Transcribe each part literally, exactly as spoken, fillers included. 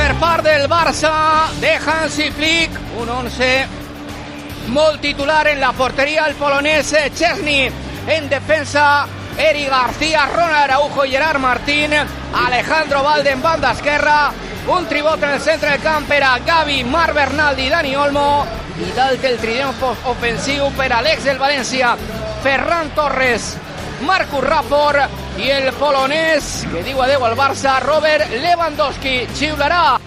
per part del Barça de Hansi Flick, un once molt titular en la porteria, el polonès Szczesny, en defensa Eric García, Ronald Araujo i Gerard Martín, Alejandro Valde en banda esquerra, un tribot en el centre del camp per a Gavi, Marc Bernaldi i Dani Olmo, i dalt el trident ofensiu per a l'ex del València, Ferran Torres, Marcus Rashford i el polonès que diu adeu al Barça, Robert Lewandowski. Xiularà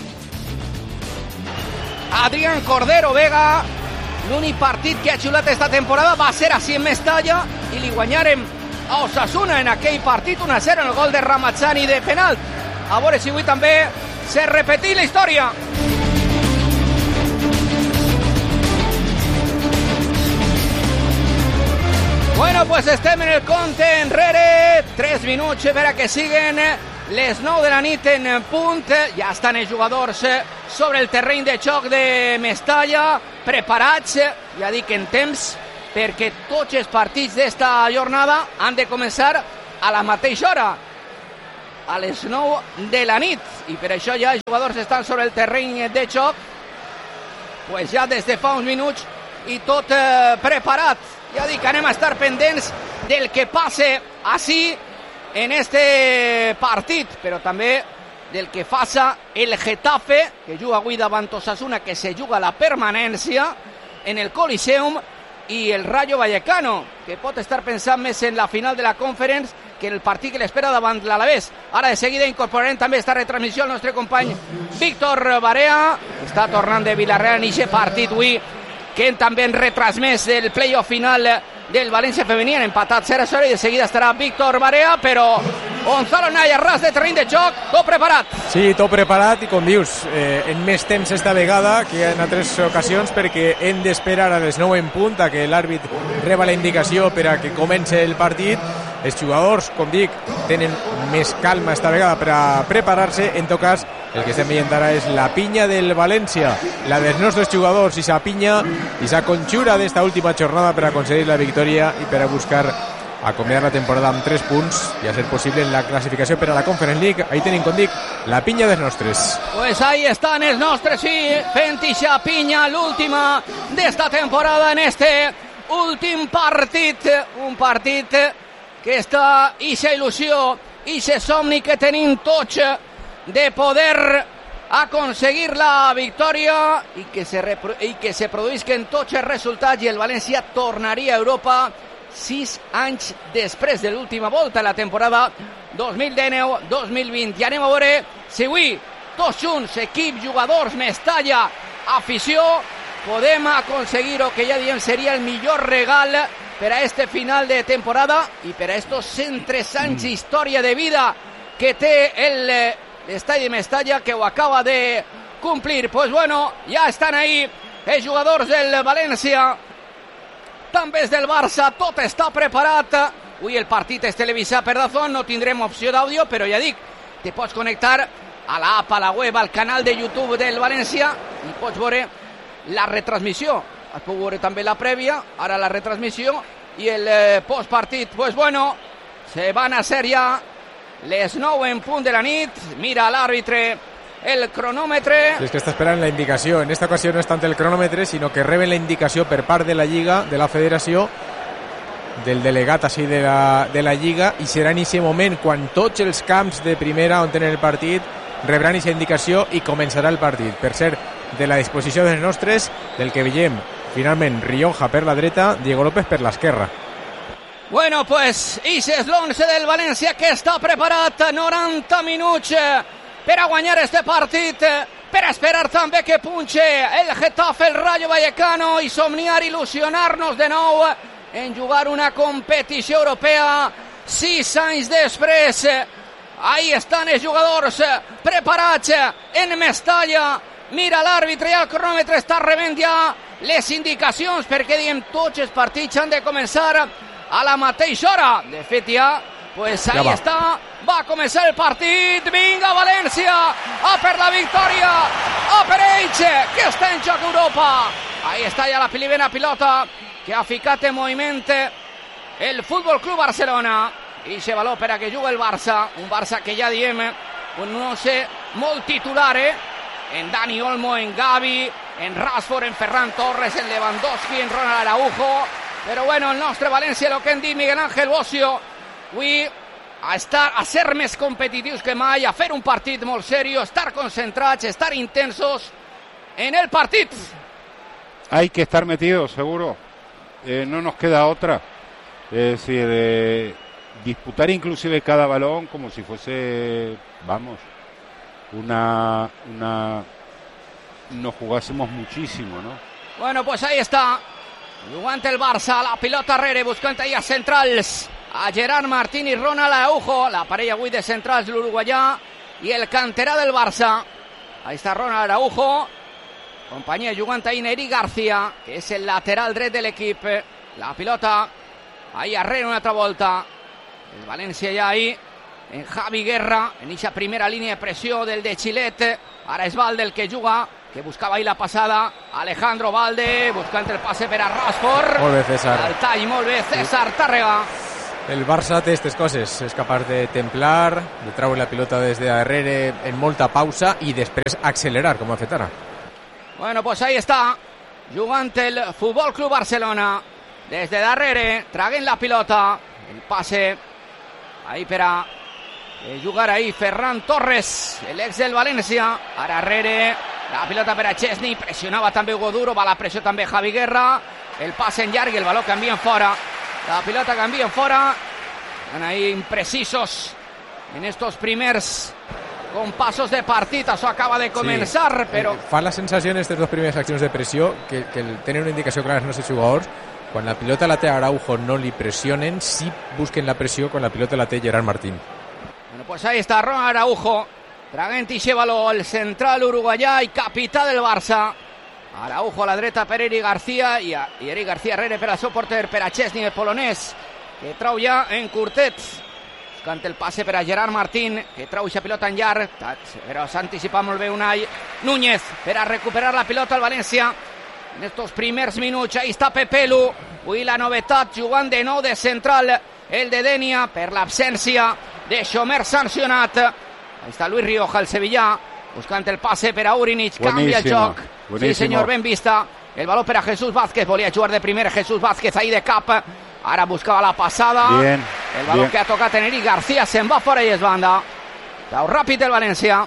Adrián Cordero Vega. L'únic partit que ha xiulat esta temporada va ser així en Mestalla i li guanyarem a Osasuna en aquell partit un a zero en el gol de Ramazzani de penalt. A veure si avui també se repetí la història. Bueno, pues estem en el compte enrere, tres minuts per a que siguen les nou de la nit en punt. Ja estan els jugadors sobre el terreny de xoc de Mestalla, preparats, ja dic en temps, perquè tots els partits d'esta jornada han de començar a la mateixa hora, a les nou de la nit, i per això ja els jugadors estan sobre el terreny de xoc, pues ja des de fa uns minuts i tot eh, preparat. Ja dic, anem a estar pendents del que passe així en este partit, però també del que faça el Getafe, que juga avui davant Osasuna, que se juga la permanència en el Coliseum, i el Rayo Vallecano, que pot estar pensant més en la final de la Conference que en el partit que l'espera davant l'Alavés. Ara de seguida incorporarem també esta retransmissió al nostre company Víctor Barea, que està tornant de Villarreal en aquest partit avui, que també han retransmès el playoff final del València femení, han empatat zero a zero, i de seguida estarà Víctor Barea, però Gonzalo Naya, ras de terreny de joc, tot preparat. Sí, tot preparat, i com dius, eh, en més temps esta vegada que en altres ocasions, perquè hem d'esperar a les nou en punt a que l'àrbit reba la indicació per a que comence el partit. Els jugadors, com dic, tenen més calma esta vegada per a preparar-se. En tot cas, el que estem veient ara és la pinya del València, la dels nostres jugadors, i sa pinya i sa conxura d'esta última jornada per aconseguir la victòria i per a buscar acomiadar la temporada amb tres punts i a ser possible en la classificació per a la Conference League. Ahí tenim, com dic, la pinya dels nostres. Pues ahí estan els nostres, sí, fent ixa pinya, l'última d'esta temporada en este últim partit, un partit que està ixa il·lusió, ixe somni que tenim tots de poder aconseguir la victòria i que se, repro- i que se produïsquen tots els resultats, i el València tornaria a Europa sis anys després de l'última volta, la temporada dos mil dinou dos mil vint. I anem a veure si avui, tots junts, equip, jugadors, Mestalla, afició, podem aconseguir o que ja diem seria el millor regal per a este final de temporada i per a estos cent tres anys d'història de vida que té el l'estadi de Mestalla, que ho acaba de complir. Pues bueno, ja estan ahí els jugadors del València, també és del Barça, tot està preparat. Avui el partit és televisat per Dazón, no tindrem opció d'àudio, però ja dic, te pots connectar a l'app, a la web, al canal de YouTube del València i pots veure la retransmissió. Es pot veure també la prèvia, ara la retransmissió i el eh, postpartit. Pues bueno, se van a hacer ja les nou en punt de la nit. Mira l'àrbitre el cronòmetre. Sí, és que està esperant la indicació. En esta ocasió no és tant el cronòmetre, sinó que reben la indicació per part de la Lliga, de la Federació, del delegat així de la, de la Lliga, i serà en aquest moment quan tots els camps de primera on tenen el partit rebran aquesta indicació i començarà el partit. Per cert, de la disposició dels nostres, del que veiem finalment Rionja per la dreta, Diego López per l'esquerra. Bueno, pues ix és l'onze del València que està preparat. Noranta minuts per a guanyar este partit, per a esperar també que punxe el Getafe, el Rayo Vallecano, i somniar, il·lusionar-nos de nou en jugar una competició europea sis anys després. Ahí estan els jugadors preparats en Mestalla. Mira l'àrbitre i el cronòmetre està rebent ja les indicacions, perquè diem tots els partits han de començar a la mateixa hora. De fet ja, pues ahí ja està, va a començar el partit. Vinga València, a per la victòria, a per ells, que està en joc Europa. Ahí està ja la primera pilota que ha ficat en moviment el Futbol Club Barcelona, i se valor per a que jugui el Barça, un Barça que ja diem un once molt titular, eh? En Dani Olmo, en Gavi, en Rashford, en Ferran Torres, en Lewandowski, en Ronald Araujo. Però bueno, el nostre València, el que hem dit Miguel Ángel Bocio, avui a, estar, a ser més competitius que mai, a fer un partit molt seriós, estar concentrats, estar intensos en el partit. Hay que estar metidos, seguro. Eh, no nos queda otra. Es decir, eh, disputar inclusive cada balón como si fuese, vamos, una, una, nos jugásemos muchísimo, ¿no? Bueno, pues ahí está, jugant el Barça, la pilota arrere, buscant ahí a centrals, a Gerard Martín i Ronald Araujo, la parella avui de centrals, l'uruguaià i el canterà del Barça. Ahí está Ronald Araujo, companyia jugant ahí Eric García, que és el lateral dret de l'equip. La pilota ahí arrere una altra volta. El València ja ahí, en Javi Guerra, en eixa primera línia de pressió del de Chilet. Ara és Valde el que juga, que buscava ahí la passada. Alejandro Valde, buscant el passe per a Rashford. Molt bé, César. El tall, molt bé, César Tàrrega. El Barça té aquestes coses, és capaç de templar, de treure la pilota des de darrere en molta pausa i després accelerar, com ha fet ara. Bueno, pues ahí está, jugant el Futbol Club Barcelona, des de darrere, traguent la pilota, el passe, ahí per a eh, jugar ahí Ferran Torres, l'ex del València, ara darrere, la pilota per a Chesney, pressionava també Hugo Duro, va la pressió també Javi Guerra, el passe en llarg i el baló canvia en fora, la pilota canvia en fora, van ahí imprecisos en estos primers compassos de partit, això acaba de començar, sí, però... Fa la sensació en aquestes dues primeres accions de pressió que, que tenen una indicació clara els nostres jugadors. Quan la pilota la té Araujo no li pressionen, sí busquen la pressió quan la pilota la té Gerard Martín. Bueno, pues ahí está Ronald Araujo, traguent i baló, el central uruguaià i capità del Barça. Araujo a la dreta per Eric García i, a, i Eric García rere per al seu porter, per a Chesney, el polonès, que trau ja en curtet. Buscant el passe per a Gerard Martín, que trau aquesta pilota en llarg, però s'ha anticipat molt bé Unai Núñez per a recuperar la pilota al València. En estos primers minuts, ahí està Pepelu, avui la novetat, jugant de nou de central, el de Denia, per l'absència de Xomer sancionat. Ahí està Luis Rioja, el sevillà, buscant el passe per a Urinic, canvia el joc. Buenísimo. Sí, senyor, ben vista. El baló per a Jesús Vázquez, volia jugar de primer Jesús Vázquez ahí de cap. Ara buscava la passada. Bien, el baló bien. que ha tocat en Eric García, se'n va fora i es banda. Trau ràpid el València.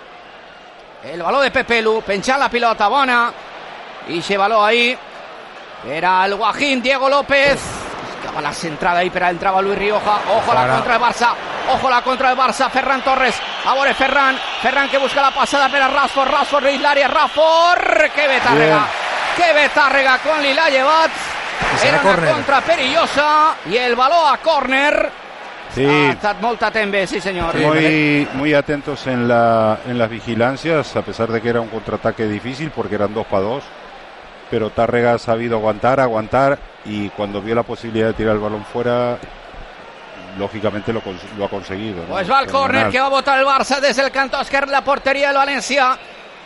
El baló de Pepelu, penjant la pilota, bona. I aquest baló ahí per al Guajín, Diego López. Buscava la centrada ahí per a entrava Luis Rioja. Ojo la contra el Barça. Ojo la contra el Barça. Ferran Torres. A veure Ferran. Ferran que busca la passada per a Rashford. Rashford dins l'àrea. Rashford. Que bé Tàrrega. Que bé Tàrrega quan li l'ha llevat. Era una corner. Contra perillosa. I el baló a córner. Sí. Ha estat molt atent bé, sí senyor. Sí, muy, muy atentos en, la, en las vigilancias, a pesar de que era un contraataque difícil porque eran dos para dos. Pero Tàrrega ha sabido aguantar, aguantar, y cuando vio la posibilidad de tirar el balón fuera, lógicamente lo, lo ha conseguido, ¿no? Pues va el córner que va a botar el Barça des del cantó esquerre, la porteria del València.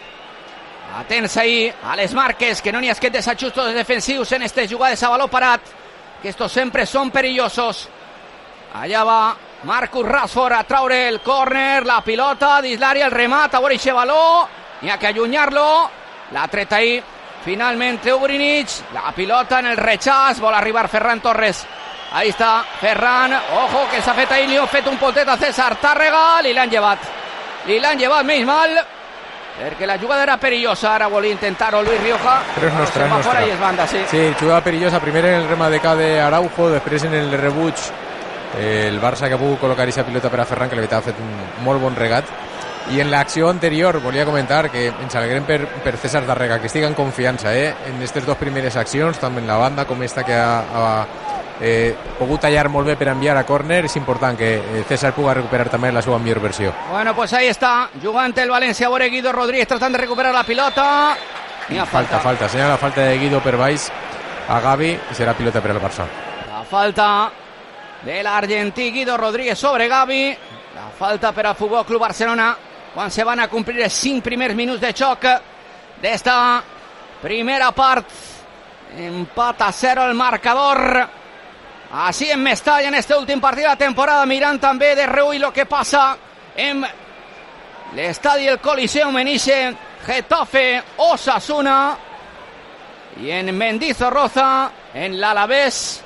Atents ahí a les marques, que no n'hi ha aquests desajustos defensius en aquestes jugades a baló parat, que estos sempre són perillosos. Allà va Marcus Rashford a traure el córner, la pilota dins l'àrea, el remat, a veure aquest baló, n'hi ha que allunyar-lo, la treta ahí. Finalmente Urinic, la pilota en el rechaç, vol arribar Ferran Torres. Ahí està Ferran, ojo que s'ha fet ahí, li ha fet un potet a César Tàrrega, li l'han llevat. Li l'han llevat més mal, perquè la jugada era perillosa, ara volia intentar-ho Luis Rioja, però és nostra, és nostra. I es banda, sí. Sí, jugada perillosa, primer en el remat de cada de Araujo, després en el rebuig el Barça que ha pogut col·locar aquesta pilota per a Ferran, que li havia fet un molt bon regat. I en l'acció anterior volia comentar que ens alegrem per, per César Tàrrega, que estigui en confiança eh? en aquestes dues primeres accions, tant en la banda com esta que ha, ha eh, pogut tallar molt bé per enviar a córner. És important que eh, César pugui recuperar també la seva millor versió. Bueno, pues ahí está, jugant el València, a veure Guido Rodríguez tratant de recuperar la pilota. N'hi ha falta. Falta, falta, senyala la falta de Guido per baix a Gavi i serà pilota per al Barça. La falta de l'argentí Guido Rodríguez sobre Gavi, la falta per al Futbol Club Barcelona, quan se van a complir els cinc primers minuts de xoc d'esta primera part. Empat a zero el marcador. Així en Mestalla, en este últim partit de la temporada, mirant també de reull lo que passa en l'Estadi el Coliseo Menice, Getafe, Osasuna, i en Mendizorroza, en l'Alavés,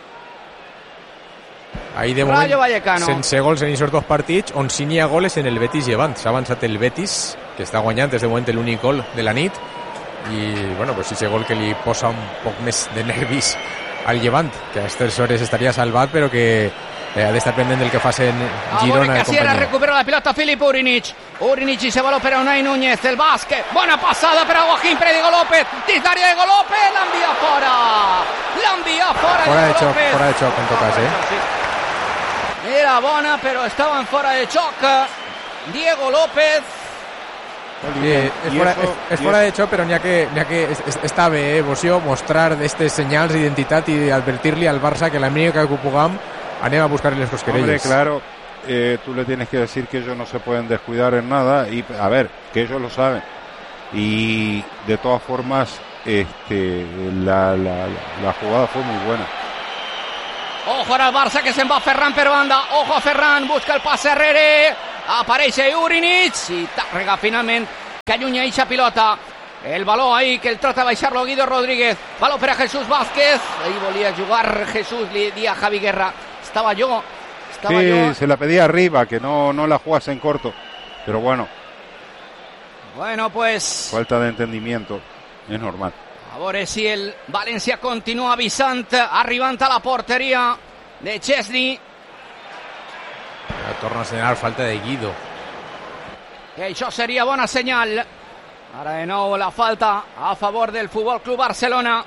ahí de Rayo moment, Vallecano. sense gols en aquests dos partits, on sí n'hi ha goles en el Betis Llevant. S'ha avançat el Betis, que està guanyant des de moment l'únic gol de la nit, i bueno, pues ese gol que li posa un poc més de nervis al Llevant, que a aquestes hores estaria salvat, però que eh, ha d'estar pendent del que facin Girona i Casiera, companyia. recupera la pilota Filip Urinic. Urinic y se baló per a Unai Núñez, el básquet, buena pasada per a Joaquín, per a Diego López, dins l'àrea de Diego López, l'envia fora, l'envia fora, Fora de Diego xoc, López. fora de xoc en tot cas, eh? Sí. Era bona, però estaven fora de xoc. Diego López. Sí, és, fora, és, és fora de xoc, però n'hi ha que, n'hi ha que es, es, està bé, eh, Boció, mostrar aquestes senyals d'identitat i advertir-li al Barça que la mínima que puguem anem a buscar les cosquerelles. Hombre, claro, eh, tú le tienes que decir que ellos no se pueden descuidar en nada y, a ver, que ellos lo saben. Y de todas formas, este, la, la, la jugada fue muy buena. Ojo ara el Barça, que se'n va Ferran per banda. Ojo a Ferran, busca el passe Herrera. Apareix Urinic i Tàrrega finalment que allunya eixa pilota. El baló ahí que el trata de baixar-lo Guido Rodríguez. Baló per a Jesús Vázquez. Ahí volia jugar Jesús, li dia Javi Guerra. Estava jo. Estava Sí, jo. se la pedía arriba, que no, no la jugase en corto. Pero bueno, Bueno, pues falta de entendimiento, es normal. a veure si el València continua avisant, arribant a la porteria de Chesney. Ja torna a senyalar falta de Guido. Que això seria bona senyal. Ara de nou la falta a favor del Futbol Club Barcelona.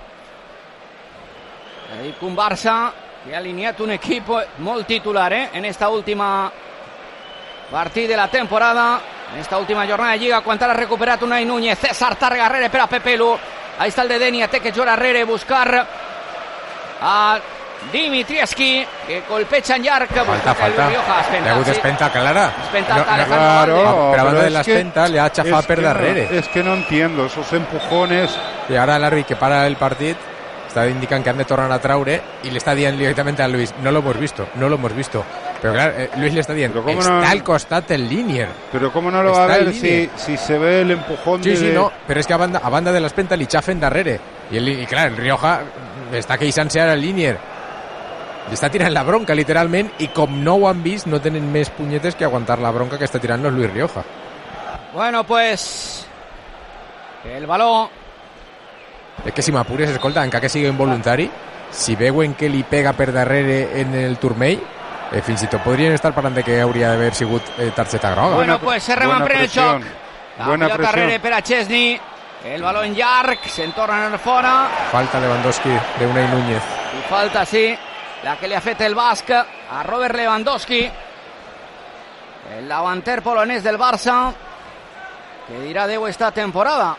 Ahí un Barça que ha alineat un equip molt titular eh? en esta última partit de la temporada, en esta última jornada de Lliga, quan ha recuperat Unai Núñez, César Tàrrega Herrera per a Pepelu. Ahí està el de Denia, té que jugar Herrera, buscar a Dimitrievski, que colpeja en llarg. Falta, falta. Li ha hagut espenta clara. Espenta No, a Alejandro Claro, Valde. però a banda pero de es l'espenta que- li ha aixafat es per que no- darrere. Es que no entiendo esos empujones. I ara l'àrbit que para el partit està indicant que han de tornar a traure i li està dient directament a Luis, no lo hemos visto, no lo hemos visto. Però clar, eh, Luis le està dient, Però com està no- al costat del línier. Pero cómo no lo va a Está en ver si, línea. si se ve el empujón Sí, de... sí, no, però és que a banda, a banda de l'espenta li xafen darrere. I, el, i clar, el Rioja està queixant-se ara al línier. Li està tirant la bronca, literalment, i com no ho han vist, no tenen més punyetes que aguantar la bronca que està tirant los Luis Rioja. Bueno, pues el baló. És que si m'apures, escolta, encara que sigui involuntari, si veuen que li pega per darrere en el turmell, eh, fins i tot podrien estar parlant de que hauria d'haver sigut eh, targeta groga. Bueno, pues se reman buena per el xoc. presión, La buena pilota presión. Herrera per a Chesney. El baló en llarg, se'n torna fora. Falta Lewandowski de Unai Núñez. I falta, sí, la que li ha fet el basc a Robert Lewandowski, el davanter polonès del Barça, que dirà adeu esta temporada.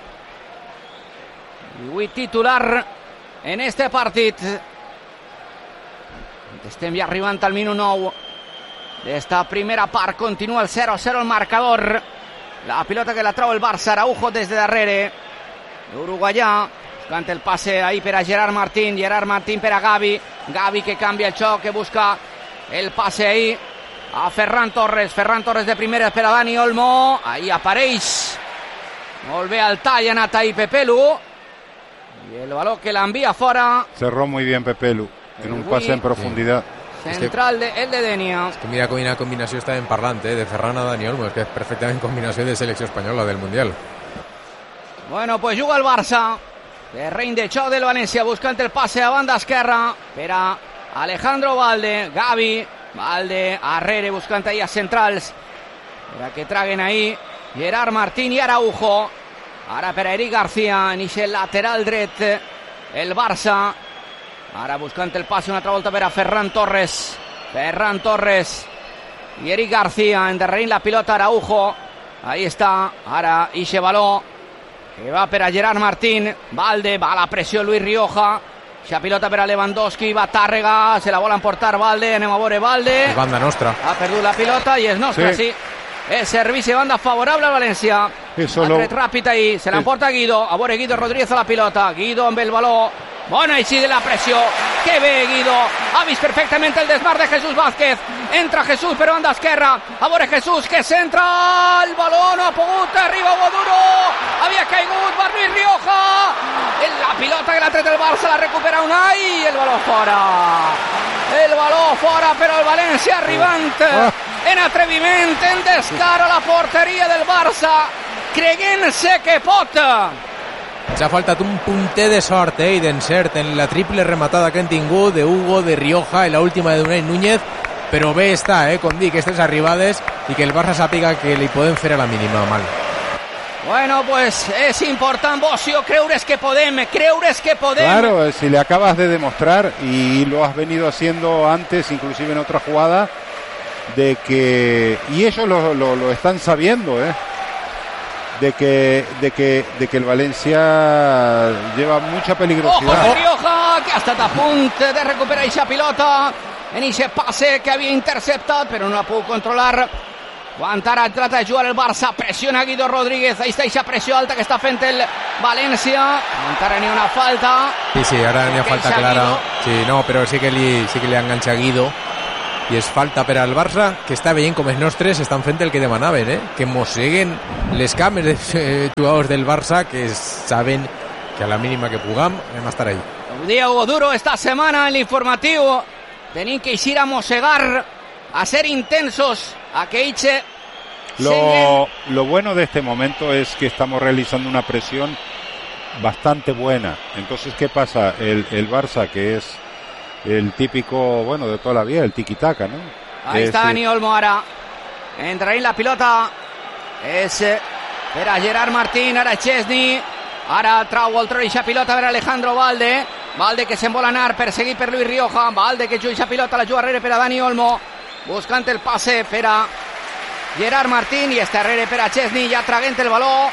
I avui titular en este partit. Estem ja arribant al minut nou d'esta primera part. Continua el zero a zero el marcador. La pilota que la trau el Barça, Araujo des de darrere, l'uruguaià, buscant el passe ahí per a Gerard Martín, Gerard Martín per a Gavi, Gavi que canvia el xoc, que busca el passe ahí a Ferran Torres, Ferran Torres de primera per a Dani Olmo, ahí apareix, molt bé el tall, ha anat ahí Pepelu, i el baló que l'envia fora, Cerró muy bien Pepelu, en un Uy. pase en profundidad. central de, el de Denia. Que mira quina combinació estàvem parlant, eh, de Ferran a Dani Olmo, és que és perfectament combinació de selecció espanyola del Mundial. Bueno, pues juga el Barça. Terreny de xoc del València, buscant el passe a banda esquerra per a Alejandro Valde, Gavi, Valde, Herrera buscant ahí a centrals per a que traguen ahí Gerard Martín i Araujo. Ara per a Eric García, en el lateral dret el Barça. Ara buscant el passe una altra volta per a Ferran Torres. Ferran Torres i Eric García, endarrerint la pilota Araujo. Ahí està, ara ixe baló que va per a Gerard Martín, Valde, va a la pressió Luis Rioja, xa pilota per a Lewandowski, va Tàrrega, se la volen portar Valde, anem a veure Valde, És banda nostra. ha perdut la pilota i és nostra, sí, Sí. és servici de banda favorable a València, Eso ha lo- tret ràpid ahí, se l'emporta Guido, a veure Guido Rodríguez a la pilota, Guido amb el baló, bona així de la pressió, que bé Guido, ha vist perfectament el desmar de Jesús Vázquez, entra Jesús per banda esquerra, a veure Jesús que centra, el baló no ha pogut, arriba Hugo Duro, havia caigut per Luis Rioja, la pilota que l'ha tret el Barça la recupera Unai, el baló fora, el baló fora però el València arribant en atreviment, en descar a la porteria del Barça, creient-se que pot. Ens ha faltat un punter de sort eh, i d'encert en la triple rematada que han tingut de Hugo, de Rioja i l'última de Unai Núñez, però bé està, eh, com dic, aquestes arribades i que el Barça sàpiga que li poden fer a la mínima mal. Bueno, pues es important, Bocio, creure's que podem, creure's que podem. Claro, si le acabas de demostrar y lo has venido haciendo antes, inclusive en otra jugada, de que, y ellos lo, lo, lo están sabiendo, eh, de que, de que, de que el Valencia lleva mucha peligrosidad. Ojo, Rioja, que ha estat a punt de recuperar aquesta pilota en aquest passe que havia interceptat, però no la puc controlar. Quan ara trata de jugar el Barça, pressiona Guido Rodríguez, ahí està aquesta pressió alta que està fent el València, encara n'hi ha una falta. Sí, sí, ara n'hi ha falta clara. Sí, no, però sí que li, sí que li enganxa Guido. I és falta per al Barça, que està veient com els nostres estan fent el que demanaven, eh? Que mosseguen les cames dels eh, jugadors del Barça, que saben que a la mínima que puguem hem d'estar ahí. Diego Duro esta semana en l'informatiu, tenim que ir a mossegar, a ser intensos, a que Iche... Lo, lo bueno de este momento es que estamos realizando una presión bastante buena. Entonces, ¿qué pasa? El, el Barça, que es el típico, bueno, de toda la vida, el tiki-taka, ¿no? Ahí es, está Dani Olmo ara. Entra ahí la pilota. És per a Gerard Martín, ara Chesney. Ara trau el tro ixa pilota per Alejandro Valde. Valde que se'n vol anar, perseguit per Luis Rioja. Valde que juga ixa pilota, la juga darrere per a Dani Olmo. Buscant el passe per a Gerard Martín i està darrere per a Chesney, ja traguent el baló.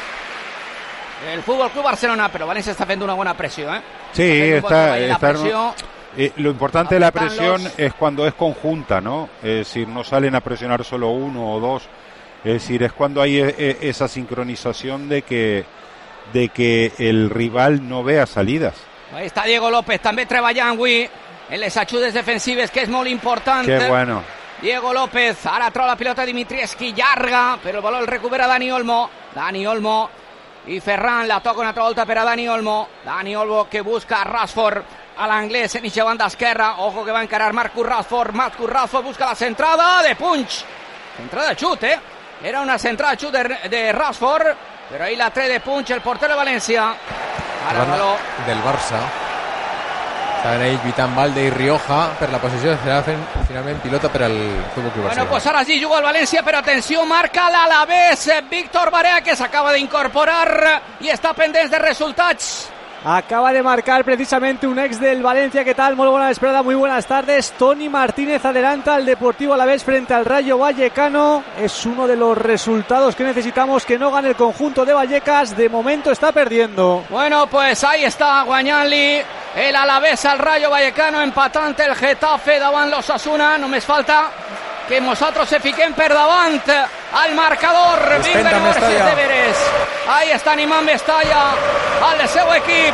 El Fútbol Club Barcelona, però València està fent una bona pressió, eh? Sí, está, está, está eh, lo importante de la presión es cuando es conjunta, ¿no? Es decir, no salen a presionar solo uno o dos. Es decir, es cuando hay e- esa sincronización de que de que el rival no vea salidas. Ahí está Diego López, també treballant avui en les ajudes defensives, que és molt important. Qué bueno. Diego López, ara troba la pilota Dimitrievski, llarga, però el valor el recupera Dani Olmo. Dani Olmo i Ferran, la toca una altra volta per a Dani Olmo. Dani Olmo que busca a Rashford a l'anglès en eixa banda esquerra. Ojo que va a encarar Marcus Rashford. Marcus Rashford busca la centrada de punch. Centrada de xut, eh? Era una centrada de xut de, de Rashford, però ahí la tre de punch el porter de València. Ara el valor del Barça. Estaven ahí lluitant Valde i Rioja per la posició, serà finalment pilota per al Futbol Club Barcelona. Bueno, pues ara sí juga el València, però atenció, marca l'Alavés, Víctor Barea, que s'acaba d'incorporar i està pendent de resultats. Acaba de marcar precisamente un ex del Valencia. ¿Qué tal? Muy buena esperada, muy buenas tardes. Tony Martínez adelanta al Deportivo Alavés frente al Rayo Vallecano. Es uno de los resultados que necesitamos, que no gane el conjunto de Vallecas. De momento está perdiendo. Bueno, pues ahí está guanyant-li el Alavés al Rayo Vallecano, empatant el Getafe davant l'Osasuna. Només falta que nosaltres se fiquem per davant al marcador. Vinga, a veure si és de veres. Ahí està animant Mestalla al seu equip.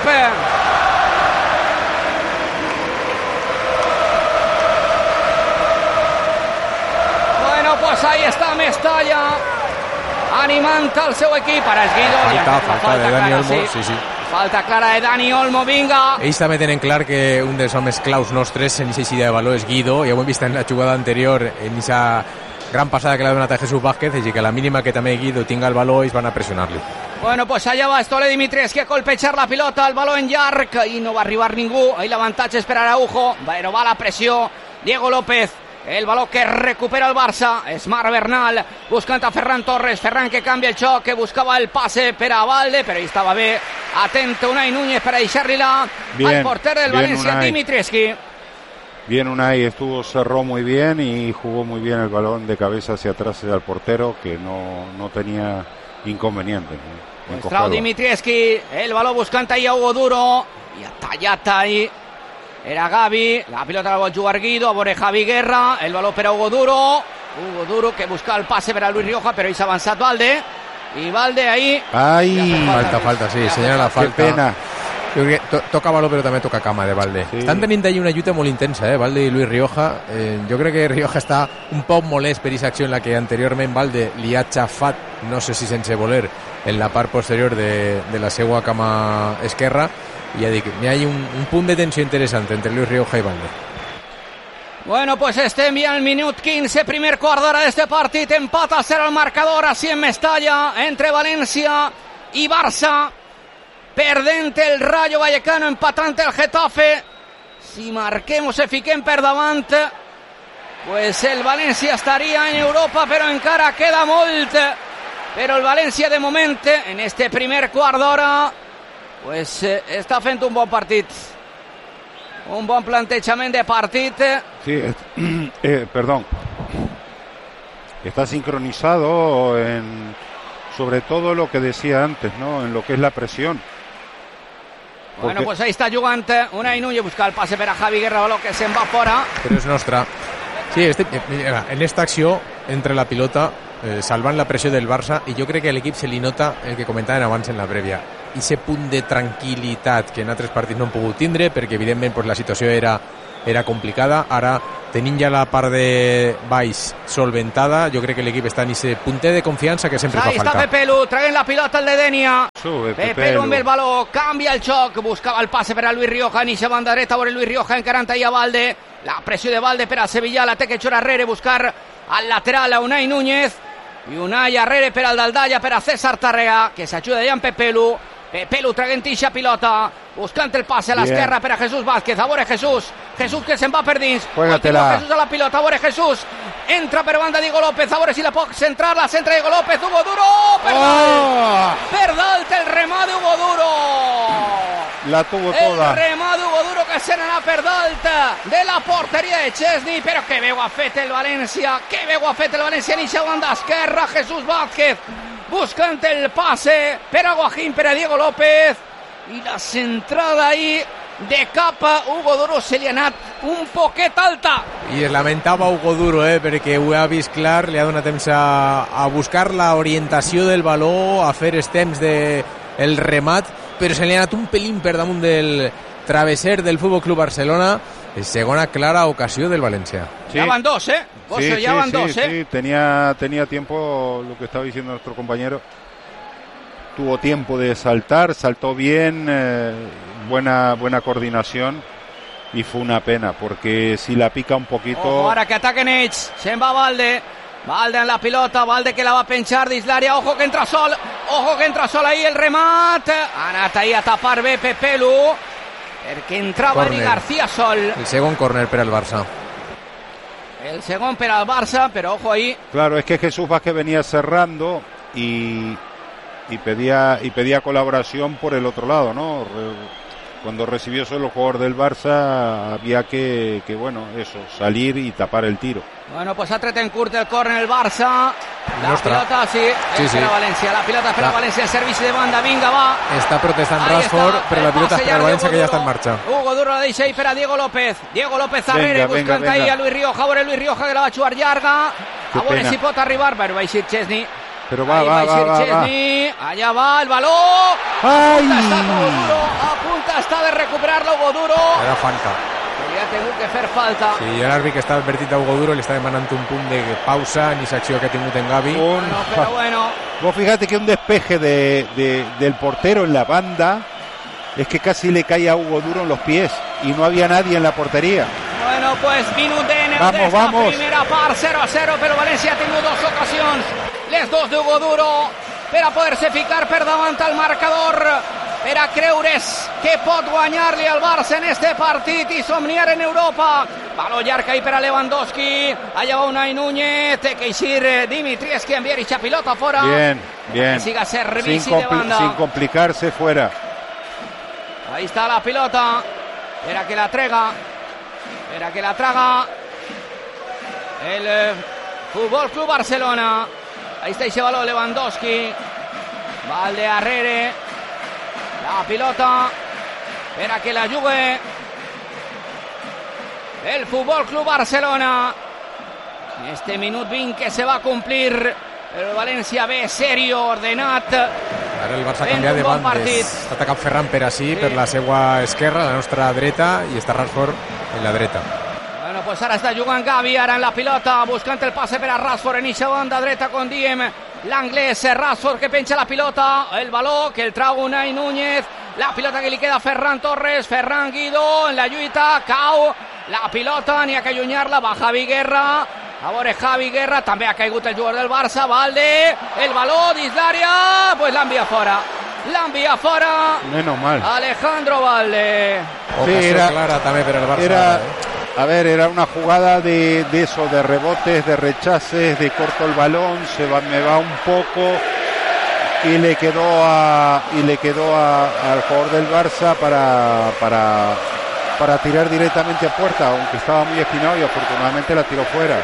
Bueno, pues ahí está Mestalla animant al seu equip. Ara és Guido. Falta, ja, falta, falta de Dani Olmo, sí. sí, sí. Falta clara de Dani Olmo, vinga. Ells també tenen clar que un dels homes claus nostres en aquesta idea de valor és Guido, ja ho hem vist en la jugada anterior, en aquesta gran passada que l'ha donat a Jesús Vázquez, així que a la mínima que també Guido tinga el valor ells van a pressionar-li. Bueno, pues allà va Stole Dimitrievski a colpejar la pilota, el baló en llarg, i no va arribar ningú, ahí l'avantatge és per Araujo, però va la pressió, Diego López. El baló que recupera el Barça és Marc Bernal, buscant a Ferran Torres. Ferran que canvia el xoc, que buscava el passe per a Valde, però ahí estava bé atent Unai Núñez per a deixar-li-la al porter del Valencia, Dimitrievski. Bien, Unai estuvo, cerró muy bien y jugó muy bien el balón de cabeza hacia atrás al portero, que no, no tenía inconveniente. Trau Dimitrievski, el baló buscant ahí a Hugo Duro, i ha tallat ahí. Era Gavi, la pilota la vol jugar Guido, a veure Javi Guerra, el baló per a Hugo Duro, Hugo Duro que busca el passe per a Luis Rioja, però ahí s'ha avançat Valde, i Valde ahí... Ai, falta, falta, sí, senyala la falta. Qué pena. Jo crec que to toca valor però també toca cama de Valde. Sí. Estan tenint ahí una lluita molt intensa, eh? Valde i Luis Rioja. Eh, jo crec que Rioja està un poc molest per aquesta acció en la que anteriorment Valde li ha xafat, no sé si sense voler, en la part posterior de, de la seva cama esquerra. I ja dic, hi ha un, un punt de tensió interessant entre Luis Rioja i Valde. Bueno, pues estem ja al minut quinze, primer quart d'hora d'este partit, empat a zero el marcador, així en Mestalla, entre València i Barça. Perdent el Rayo Vallecano, empatant el Getafe. Si marquem o se fiquem per davant, pues el València estaria en Europa, però encara queda molt. Però el València, de moment, en este primer quart d'hora, pues eh, està fent un bon partit. Un bon plantejament de partit. Sí, eh, eh, perdón. Está sincronizado en, sobre todo lo que decía antes, ¿no? En lo que es la presión. Porque... Bueno, pues ahí está jugant Unai Núñez, busca el pase per a Javi Guerra, baló que se'n va fora. Però és nostra. Sí, este, en esta acció, entre la pilota, eh, salvant la pressió del Barça, i jo crec que a l'equip se li nota el que comentaven abans en la prèvia, i ese punt de tranquil·litat que en altres partits no han pogut tindre, perquè evidentment pues, la situació era, era complicada. Ara, tenint ja la part de baix solventada, jo crec que l'equip està en ese punter de confiança que sempre fa falta. Ahí está Pepelu, traient la pilota el de Denia. Sube Pepelu. Pepelu amb el baló, canvia el xoc, buscava el passe per a Luis Rioja, inicia banda dreta, veure Luis Rioja encarant ahí a Valde. La pressió de Valde per a Sevilla, la té que echar arrere, buscar al lateral a Unai Núñez. I Unai arrere per al Daldalla, per a César Tarrea, que s'ajuda ja en Pepelu. Pepelu traient eixa pilota, buscant el passe a l'esquerra per a Jesús Vázquez. A veure Jesús, Jesús que se'n va per dins. Juégatela. Jesús a la pilota, a veure Jesús. Entra per banda Diego López, a veure si la pot centrar, la centra Diego López. Hugo Duro, per dalt. Oh. Per dalt el remà de Hugo Duro. La tuvo toda. El remà d'Hugo Duro que se n'anà per dalt de la porteria de Chesney. Però que veu ha fet el València, que veu ha fet el València en eixa banda esquerra. Jesús Vázquez buscant el pase per a Guajín, per a Diego López, i la centrada ahí de capa. Hugo Duro se li ha anat un poquet alta. I es lamentava Hugo Duro, eh, perquè ho ha vist clar, li ha donat temps a, a buscar la orientació del baló, a fer els temps de el remat, però se li ha anat un pelín per damunt del travesser del Fútbol Club Barcelona. Segona clara ocasió del València. Sí. Ya van dos, ¿eh? Sí, ya sí, van sí, dos, sí, ¿eh? sí. Tenía, tenía tiempo, lo que estaba diciendo nuestro compañero. Tuvo tiempo de saltar, saltó bien, eh, buena, buena coordinación. Y fue una pena, porque si la pica un poquito... Ojo, ahora que ataquen ells. Se'n va Valde. Valde en la pilota, Valde que la va a penchar dins l'àrea. Ojo que entra Sol. Ojo que entra Sol ahí el remat. Ha anat ahí a tapar bé Pepelu, perquè entrava Eli García Sol. El segon córner per al Barça. El segon per al Barça, pero ojo ahí. Claro, es que Jesús Vázquez venía cerrando y, y, pedía, y pedía colaboración por el otro lado, ¿no? Re, cuando recibió solo el jugador del Barça, había que, que, bueno, eso, salir y tapar el tiro. Bueno, pues ha tret en curt el córner el Barça. La Nostra. pilota, sí, sí, és sí. per a València. La pilota és per a València, el servici de banda, vinga, va. Està protestant Ahí Rashford, está, però la pilota és per al València, que ja està en marxa. Hugo Duro la deixa ahí per a Diego López. Diego López arrere, Venga, venga, buscant ahí venga. a Luis Rioja. A veure Luis Rioja que la va a xuar llarga. Qué A veure pena. si pot arribar, però va eixir Chesney. Pero va, Ahí va, va, va, va, va. Chesney. Allá va el balón. ¡Ay! A punta està Hugo Duro. A punta està de recuperar-lo Hugo Duro. Era falta. Li ha tingut que fer falta. Sí, l'àrbit que està advertit a Hugo Duro li està demanant un punt de pausa en aquesta acció que ha tingut en Gavi. Un- Bueno, pero bueno. Vos fíjate que un despeje de, de, del portero en la banda es que casi le cae a Hugo Duro en los pies y no había nadie en la portería. Bueno, pues minut de Vamos, d'esta vamos. primera part, zero a zero, però València ha tingut dos ocasions, les dos d'Hugo Duro, per a poder-se ficar per davant al marcador, per a creure's que pot guanyar-li al Barça en este partit i somniar en Europa. Baló llarg ahí per a Lewandowski, allà va Unai Núñez, té que eixir Dimitris que enviar eixa pilota fora. Bien, bien. Que siga servici Sin, de compli- banda. sin complicarse fuera. Ahí está la pilota, per a que la trega, per a que la traga el eh, Fútbol Club Barcelona. Ahí está ese balón Lewandowski, Valde arrere, la pilota, per a que la jugue el Fútbol Club Barcelona. En este minut vint que se va a cumplir, el València ve serio, ordenat, Ara el Barça ha canviat de bandes. Està atacant Ferran per així, sí. per la seva esquerra, la nostra dreta, i està Rashford en la dreta. Bueno, pues ara està jugant Gavi, ara en la pilota, buscant el passe per a Rashford en eixa banda dreta con Diem, l'anglès Rashford que penja la pilota, el baló que el trau Unai Núñez, la pilota que li queda a Ferran Torres, Ferran Guido en la lluita, cau la pilota, n'hi ha que allunyar-la, va Javi Guerra, a veure Javi Guerra, també ha caigut el jugador del Barça, Valde, el baló dins l'àrea, pues l'envia fora, l'envia fora, menos mal, Alejandro Valde. Sí, era clara també per el Barça. Era, a ver, era una jugada de, de eso, de rebotes, de rechaces, de corto el balón, se va, me va un poco y le quedó a y le quedó a, al jugador del Barça para para para tirar directamente a puerta, aunque estaba muy esquinado y afortunadamente la tiró fuera.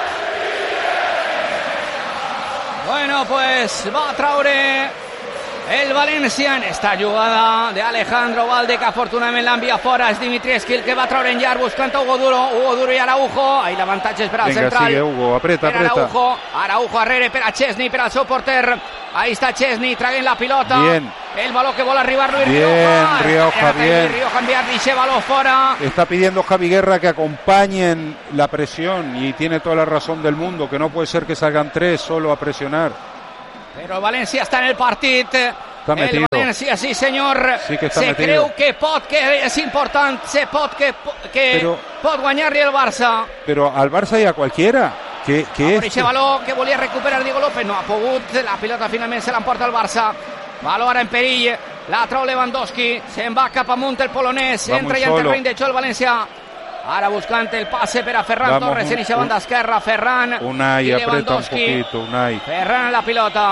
Bueno, pues va a traure el València en esta jugada de Alejandro Valde, que afortunadament l'envia fora, és Dimitrievski el que va traure en llarg buscant Hugo Duro, Hugo Duro i Araujo, ahí l'avantatge és per al Venga, central, sigue Hugo, apreta, per apreta. Araujo, Araujo arrere per a Chesney, per al seu porter, ahí está Chesney traient la pilota, bien. El baló que vol arribar Luis bien, Rioja, Rioja, bien. Luis Rioja enviar dice baló fora. Está pidiendo Javi Guerra que acompañen la presión y tiene toda la razón del mundo, que no puede ser que salgan tres solo a presionar. Però el València està en el partit. Està metido. El València, sí senyor, sí que està se metido. creu que pot, que és important, se pot que, que Però, pot guanyar-li el Barça. Però al Barça i a qualquiera. Que, que Ahora ese baló que volia recuperar Diego López no ha pogut, la pilota finalment se l'emporta el Barça. Baló ara en perill, la trau Lewandowski, se'n va cap amunt el polonès, va entra ja en terreny de xoc el València. Ara buscant el passe per a Ferran Vamos, Torres en eixa banda esquerra, Ferran Unai, i apreta un Lewandowski. poquito, Unai. Ferran en la pilota.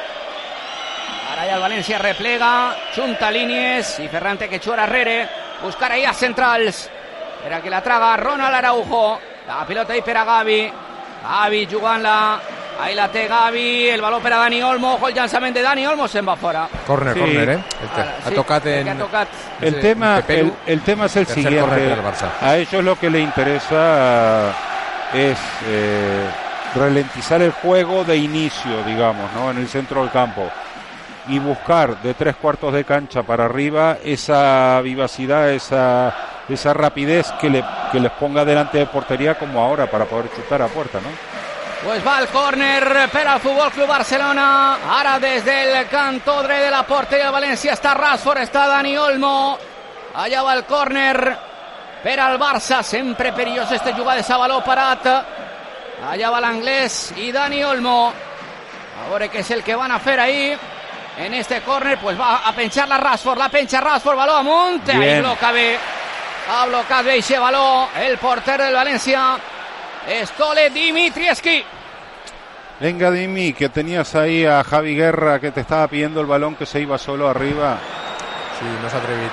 Ara ja el València replega, junta línies i Ferran té que xuar arrere, buscar ahí a centrals per a que la traga Ronald Araujo, la pilota ahí per a Gavi, Gavi jugant-la, ahí la té Gavi, el baló per a Dani Olmo, ojo el llançament de Dani Olmo, se'n va fora. Corner, sí. corner, eh? El que Ara, ha sí, tocat en... el, que ha tocat. El tema, el, el tema es el siguiente. A ellos lo que le interesa es eh, ralentizar el juego de inicio, digamos, ¿no? En el centro del campo. Y buscar de tres cuartos de cancha para arriba esa vivacidad, esa, esa rapidez que, le, que les ponga delante de portería como ahora para poder chutar a puerta, ¿no? Pues va el córner per al Futbol Club Barcelona. Ara des del cantó dret de la porteria del València està Rashford, està Dani Olmo. Allà va el córner per al Barça. Sempre perillós este jugada de baló parat. Allà va l'anglès i Dani Olmo. A veure què és el que van a fer ahí. En este córner, pues va a penchar la Rashford, la pencha Rashford, baló amunt, ahí bloca bé, ha blocat bé eixe baló, el porter del València, Stole Dimitrievski. Venga, Dimi, que tenías ahí a Javi Guerra que te estaba pidiendo el balón, que se iba solo arriba. Sí, no s'ha atrevit.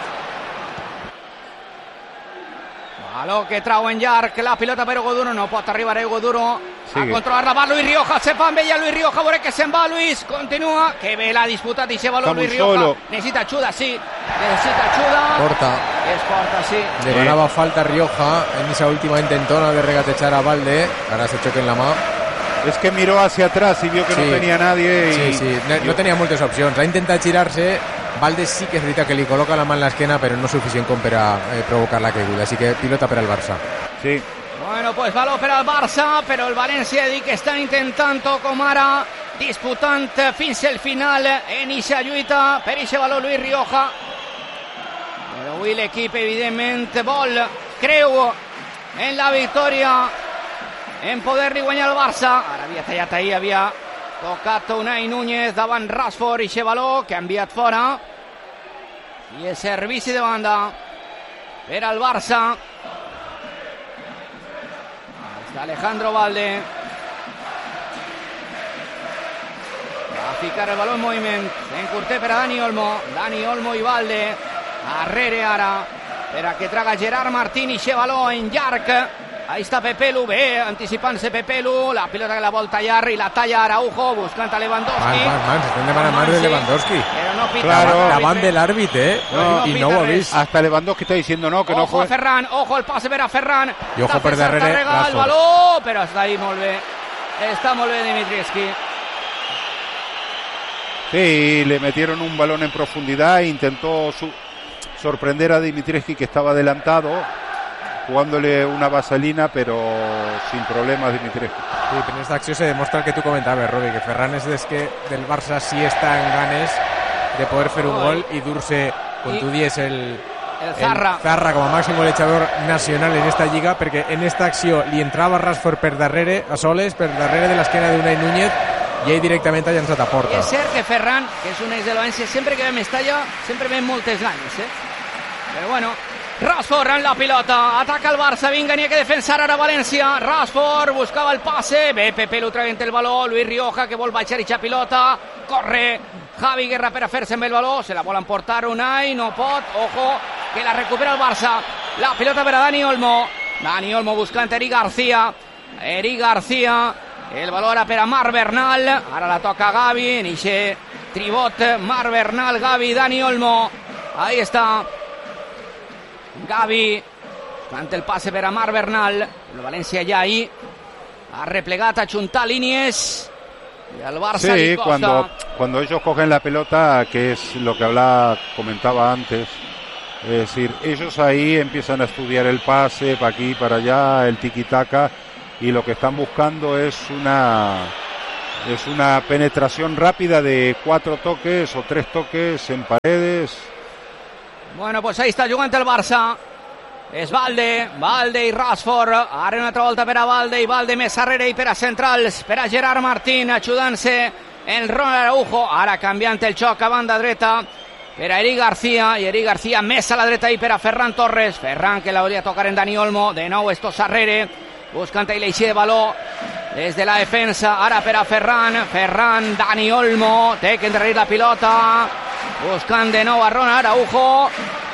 Baló que trau en llarg, la pilota per Hugo Duro, no pot arribar Hugo Duro a controlar-la, va Luis Rioja, se fa amb ella Luis Rioja, veure que se'n va Luis, continua, que bé l'ha disputat i se baló Luis Rioja, solo. Necessita ajuda, sí, necessita ajuda. Porta. És porta, sí. Demanava falta Rioja en esa última intentona de regatechar a Valde, ara se choca en la mà. Es que miró hacia atrás y vio que sí. no tenía nadie. Y... Sí, sí, no, no tenía moltes opcions. Ha intentat girar-se. Valde sí que és veritat que li col·loca la mà en l'esquena, però no suficient com per a eh, provocar la caiguda. Així que pilota per al Barça. Sí. Bueno, pues baló per al Barça, però el València dic que està intentant com ara, disputant fins al final en eixa lluita per eixe baló Luis Rioja. Però avui l'equip evidentment vol, creu en la victòria, en poder-li guanyar el Barça. Ara havia tallat ahir, havia tocat Unai Núñez davant Rashford i Chevaló, que ha enviat fora. I el servici de banda per al Barça. Està Alejandro Valde. Va a ficar el baló en moviment. S'encurté per a Dani Olmo. Dani Olmo i Valde. Arrere ara per a que traga Gerard Martín i Chevaló en llarg. Ahí está Pepelu, bé, anticipant-se Pepelu, la pilota que la vol tallar i la talla Araujo, buscant a Lewandowski. Mans, mans, mans, estem demanant mans de Lewandowski. Pero no pita. Claro. Davant de l'àrbit, eh? No, I no no ho ha vist. Hasta Lewandowski está diciendo no, que ojo no fue. a Ferran, ojo el pase per a Ferran. I ojo per darrere, el Rashford. baló, però està ahí molt bé. Està molt bé Dimitrievski. Sí, Sí, le metieron un balón en profundidad e intentó su- sorprender a Dimitrescu, que estaba adelantado, jugándole una vaselina, pero sin problemas Dimitrescu. Sí, pero en esta acción se demuestra el que tú comentabas, Robi, que Ferran és des que del Barça sí està en ganes de poder fer un gol i dur-se, com I- tu dies, el, El Zarra. el Zarra com a màxim golejador nacional en esta lliga, perquè en esta acció li entrava Rashford per darrere, a soles, per darrere de l'esquena d'Unai Núñez, i ell directament ha llançat a I porta. és cert que Ferran, que és un ex de València, sempre que ve a Mestalla, sempre ve amb moltes ganes, eh? Però bueno, Rashford en la pilota, ataca el Barça, vinga, n'hi ha que defensar ara València, Rashford buscava el passe, ve Pepe Lutragent el baló, Luis Rioja que vol baixar ixa pilota, corre Javi Guerra per a fer-se amb el baló, se la vol emportar Unai, no pot, ojo, que la recupera el Barça, la pilota per a Dani Olmo, Dani Olmo buscant Eric García, Eric García, el baló ara per a Marc Bernal, ara la toca Gavi, en ixe tribot, Marc Bernal, Gavi, Dani Olmo, ahí està, Gavi, canta el passe per a Marc Bernal, el València ja ahí, ha replegat a juntar línies, y al Barça Sí, li costa. cuando, cuando ellos cogen la pelota, que es lo que hablaba, comentaba antes, es decir, ellos ahí empiezan a estudiar el pase, para aquí, para allá, el tiki-taka, y lo que están buscando es una es una penetración rápida de cuatro toques o tres toques en paredes. Bueno, pues ahí està jugant el Barça. És Valde, Valde i Rashford. Ara una altra volta per a Valde i Valde més arrere i per a centrals, per a Gerard Martín, ajudant-se el Ronald Araujo. Ara canviant el xoc a banda dreta per a Eric García, i Eric García més a la dreta i per a Ferran Torres. Ferran que la volia tocar en Dani Olmo, de nou estos arrere, buscant el eixir de baló des de la defensa, ara per a Ferran, Ferran, Dani Olmo, té que endarrerir la pilota, buscant de nou a Ronald Araujo,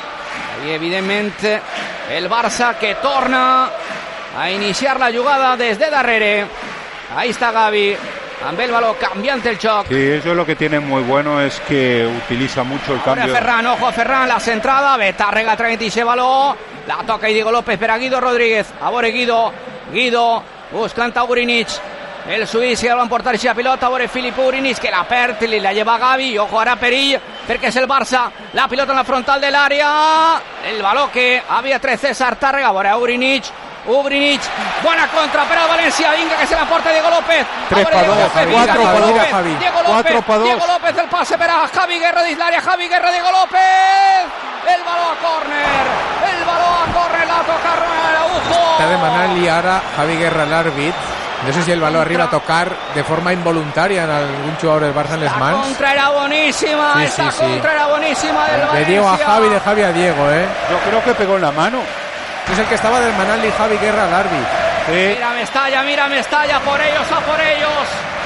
i evidentment el Barça que torna a iniciar la jugada des de darrere. Ahí està Gavi, amb el baló canviant el xoc. Sí, ellos lo que tienen muy bueno es que utiliza mucho el Ahora cambio. Ferran, ojo a Ferran, la centrada, Betàrrega traient ixe baló, la toca i Diego López per a Guido Rodríguez, a veure Guido, Guido, buscant a Urinich, el suís que va emportar ixa pilota, a veure Filip Urinich que la perd, li la lleva Gavi, i ojo ara perill, perquè és el Barça, la pilota en la frontal de l'àrea, el baló que havia tret César Tàrrega, a veure Urinich, Ugrinic, bona contra per al València, vinga que se la porta Diego López. tres pa dos, cuatro pa dos, Javi. cuatro pa dos. Diego López, el pase per a Javi Guerra dins l'àrea, Javi Guerra, Diego López, el baló a córner, el baló a córner, la toca Ronald Araujo. Està demanant-li ara Javi Guerra l'àrbit. No sé si el baló arriba a tocar de forma involuntaria en algun jugador del Barça en les La mans. contra era boníssima, Sí, esta sí, sí. contra era boníssima del De Diego a València. Javi, de Javi a Diego, eh? Yo creo que pegó en la mano. Es el que estaba demanant-li Javi Guerra l'àrbit. Sí. Mira Mestalla, mira Mestalla, por ellos, a por ellos.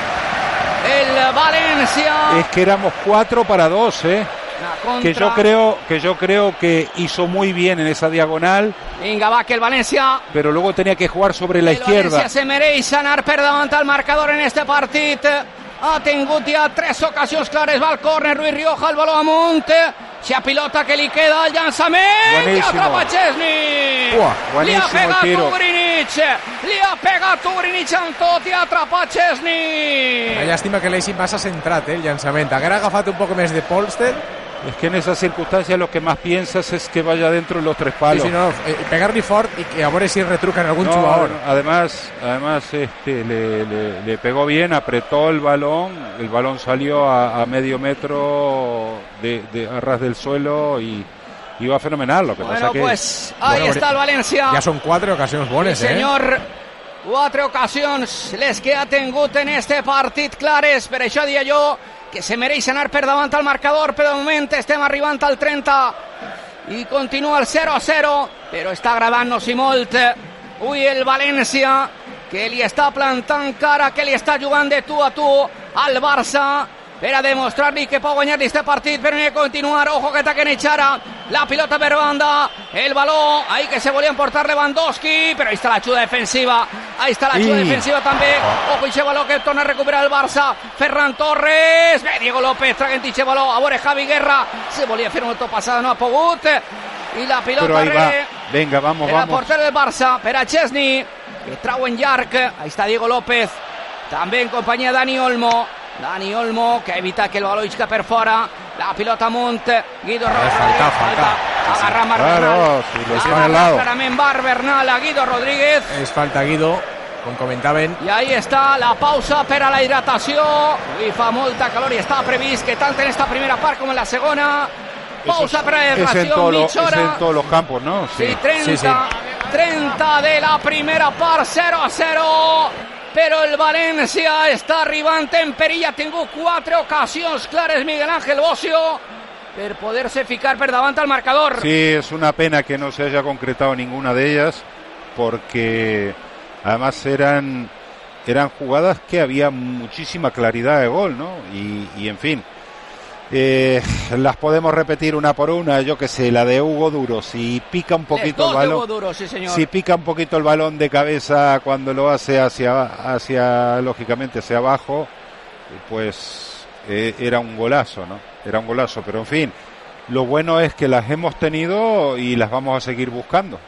El Valencia. Es que éramos cuatro para dos, eh. La contra. Que yo creo que yo creo que hizo muy bien en esa diagonal, Vinga, va, que el València. pero luego tenía que jugar sobre la El izquierda. València se mereix anar per davant al marcador en este partit. Ha tingut ja tres ocasions clares. Va al córner, Luis Rioja, el baló amunt. Xa pilota que li queda el llançament. I Buenísimo. atrapa Chesney. Uah, Li ha buenísimo el pegat tiro. Ugrinic. Li ha pegat Ugrinic amb tot i atrapa Chesney. Una llàstima que l'hagi massa centrat, eh, el llançament. Haguera agafat un poc més de Polster. Es que en esas circunstancias lo que más piensas es que vaya dentro de los tres palos. Sí, sí, no, eh, pegar-li fort i que a veure si retruca en algun No, jugador. no, además, además este, le, le- le pegó bien, apretó el balón, el balón salió a, a medio metro de, de a ras del suelo y iba fenomenal. Lo que Bueno, pasa que pues ahí Bueno, està el València. Ja són quatre ocasions bones, Sí, eh? senyor. Quatre ocasions les que ha tingut en este partit clares. Per això dia jo que se mereix anar per davant al marcador, però de moment estem arribant al trenta i continua el zero a zero, però està agradant-nos i molt avui el València, que li està plantant cara, que li està jugant de tu a tu al Barça per a demostrar-li que pot guanyar-li este partit, però n'hi ha de continuar. Ojo que ataquen Echara, la pilota per banda, el baló, ahí que se volia emportar Lewandowski, però ahí està l'ajuda defensiva, ahí està l'ajuda I- defensiva també. Ojo, ixe baló que torna a recuperar el Barça, Ferran Torres, bé, Diego López, traguent ixe baló, a veure Javi Guerra, se volia fer una autopassada, no ha pogut, i la pilota pero ahí va. re... Venga, vamos, Era vamos. porter del Barça per a Chesney, que trau en llarg. Ahí està Diego López, també en companyia de Dani Olmo. Dani Olmo, que evita que el balón isca per fora. La pilota amunt, Guido Rodríguez. Falta, falta. Agarra Marc Bernal. Claro, si lo Agarra está al lado. clarament Marc Bernal a Guido Rodríguez. És falta, Guido, com comentaven. I ahí està la pausa per a la hidratació. Avui fa molta calor i està previst que tant en esta primera part com en la segona. Pausa per a la Es en, hidratació, todo lo- mitja es hora. en todos los campos, ¿no? Sí, treinta, Sí, sí. treinta de la primera part, zero a zero. Però el València està arribant en perill. Ha tingut quatre ocasions clares Miguel Ángel Bocio per poder-se ficar per davant al marcador. Sí, es una pena que no se haya concretado ninguna de ellas, porque además eran eran jugadas que había muchísima claridad de gol, ¿no? Y, y en fin, eh, las podemos repetir una por una. Yo que sé, la de Hugo Duro, si pica un poquito Dos el de balón, Hugo Duro, sí, señor. si pica un poquito el balón de cabeza cuando lo hace hacia hacia lógicamente hacia abajo, pues eh, era un golazo, ¿no? Era un golazo, pero en fin, lo bueno es que las hemos tenido y las vamos a seguir buscando.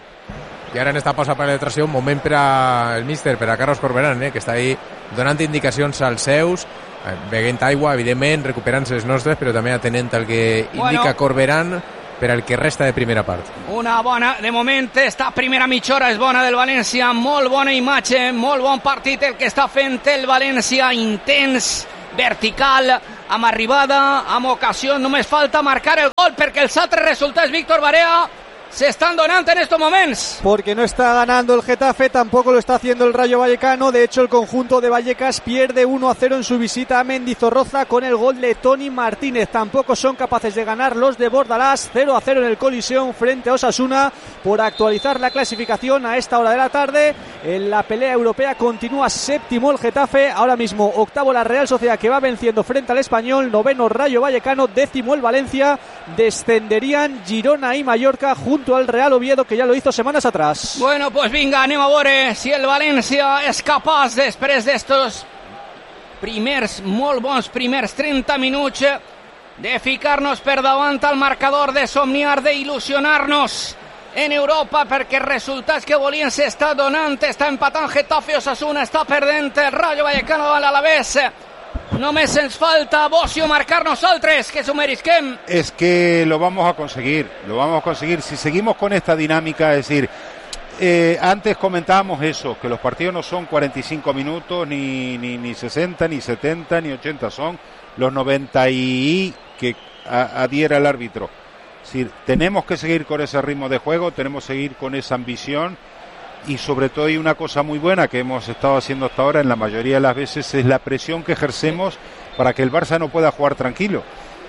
I ara en esta pausa per la hidratació, un moment per al míster, per a Carlos Corberán, eh, que està ahí donant indicacions als seus, eh, beguent aigua, evidentment, recuperant-se les nostres, però també atenent al que Bueno. indica Corberán per al que resta de primera part. Una bona, de moment, esta primera mitja hora és bona del València, molt bona imatge, molt bon partit el que està fent el València, intens, vertical, amb arribada, amb ocasió, només falta marcar el gol perquè els altres resultats, Víctor Barea, se están donando en estos momentos. Porque no está ganando el Getafe, tampoco lo está haciendo el Rayo Vallecano. De hecho, el conjunto de Vallecas pierde uno a cero en su visita a Mendizorroza con el gol de Toni Martínez. Tampoco son capaces de ganar los de Bordalás, cero a cero en el Coliseum frente a Osasuna. Por actualizar la clasificación a esta hora de la tarde, en la pelea europea continúa séptimo el Getafe, ahora mismo octavo la Real Sociedad, que va venciendo frente al Español, noveno Rayo Vallecano, décimo el Valencia. Descenderían Girona y Mallorca junto al Real Oviedo, que ya lo hizo semanas atrás. Bueno, pues vinga, anem a veure si el València és capaç, després d'estos primers, molt bons primers trenta minuts, de ficar-nos per davant al marcador, de somniar, d'il·lusionar-nos en Europa, perquè els resultats que volien s'està donant. Està empatant Getafe, Osasuna, està perdent el Rayo Vallecano davant l'Alavés. Només ens falta, Bocio, marcar nosaltres, que s'ho merisquem. Es que lo vamos a conseguir, lo vamos a conseguir si seguimos con esta dinámica. Es decir, eh, antes comentábamos eso, que los partidos no son cuarenta y cinco minutos, ni, ni, ni sesenta, ni setenta, ni ochenta, son los noventa y que a- adhiera el árbitro. Es decir, tenemos que seguir con ese ritmo de juego, tenemos que seguir con esa ambición. Y sobre todo hay una cosa muy buena que hemos estado haciendo hasta ahora en la mayoría de las veces, es la presión que ejercemos para que el Barça no pueda jugar tranquilo.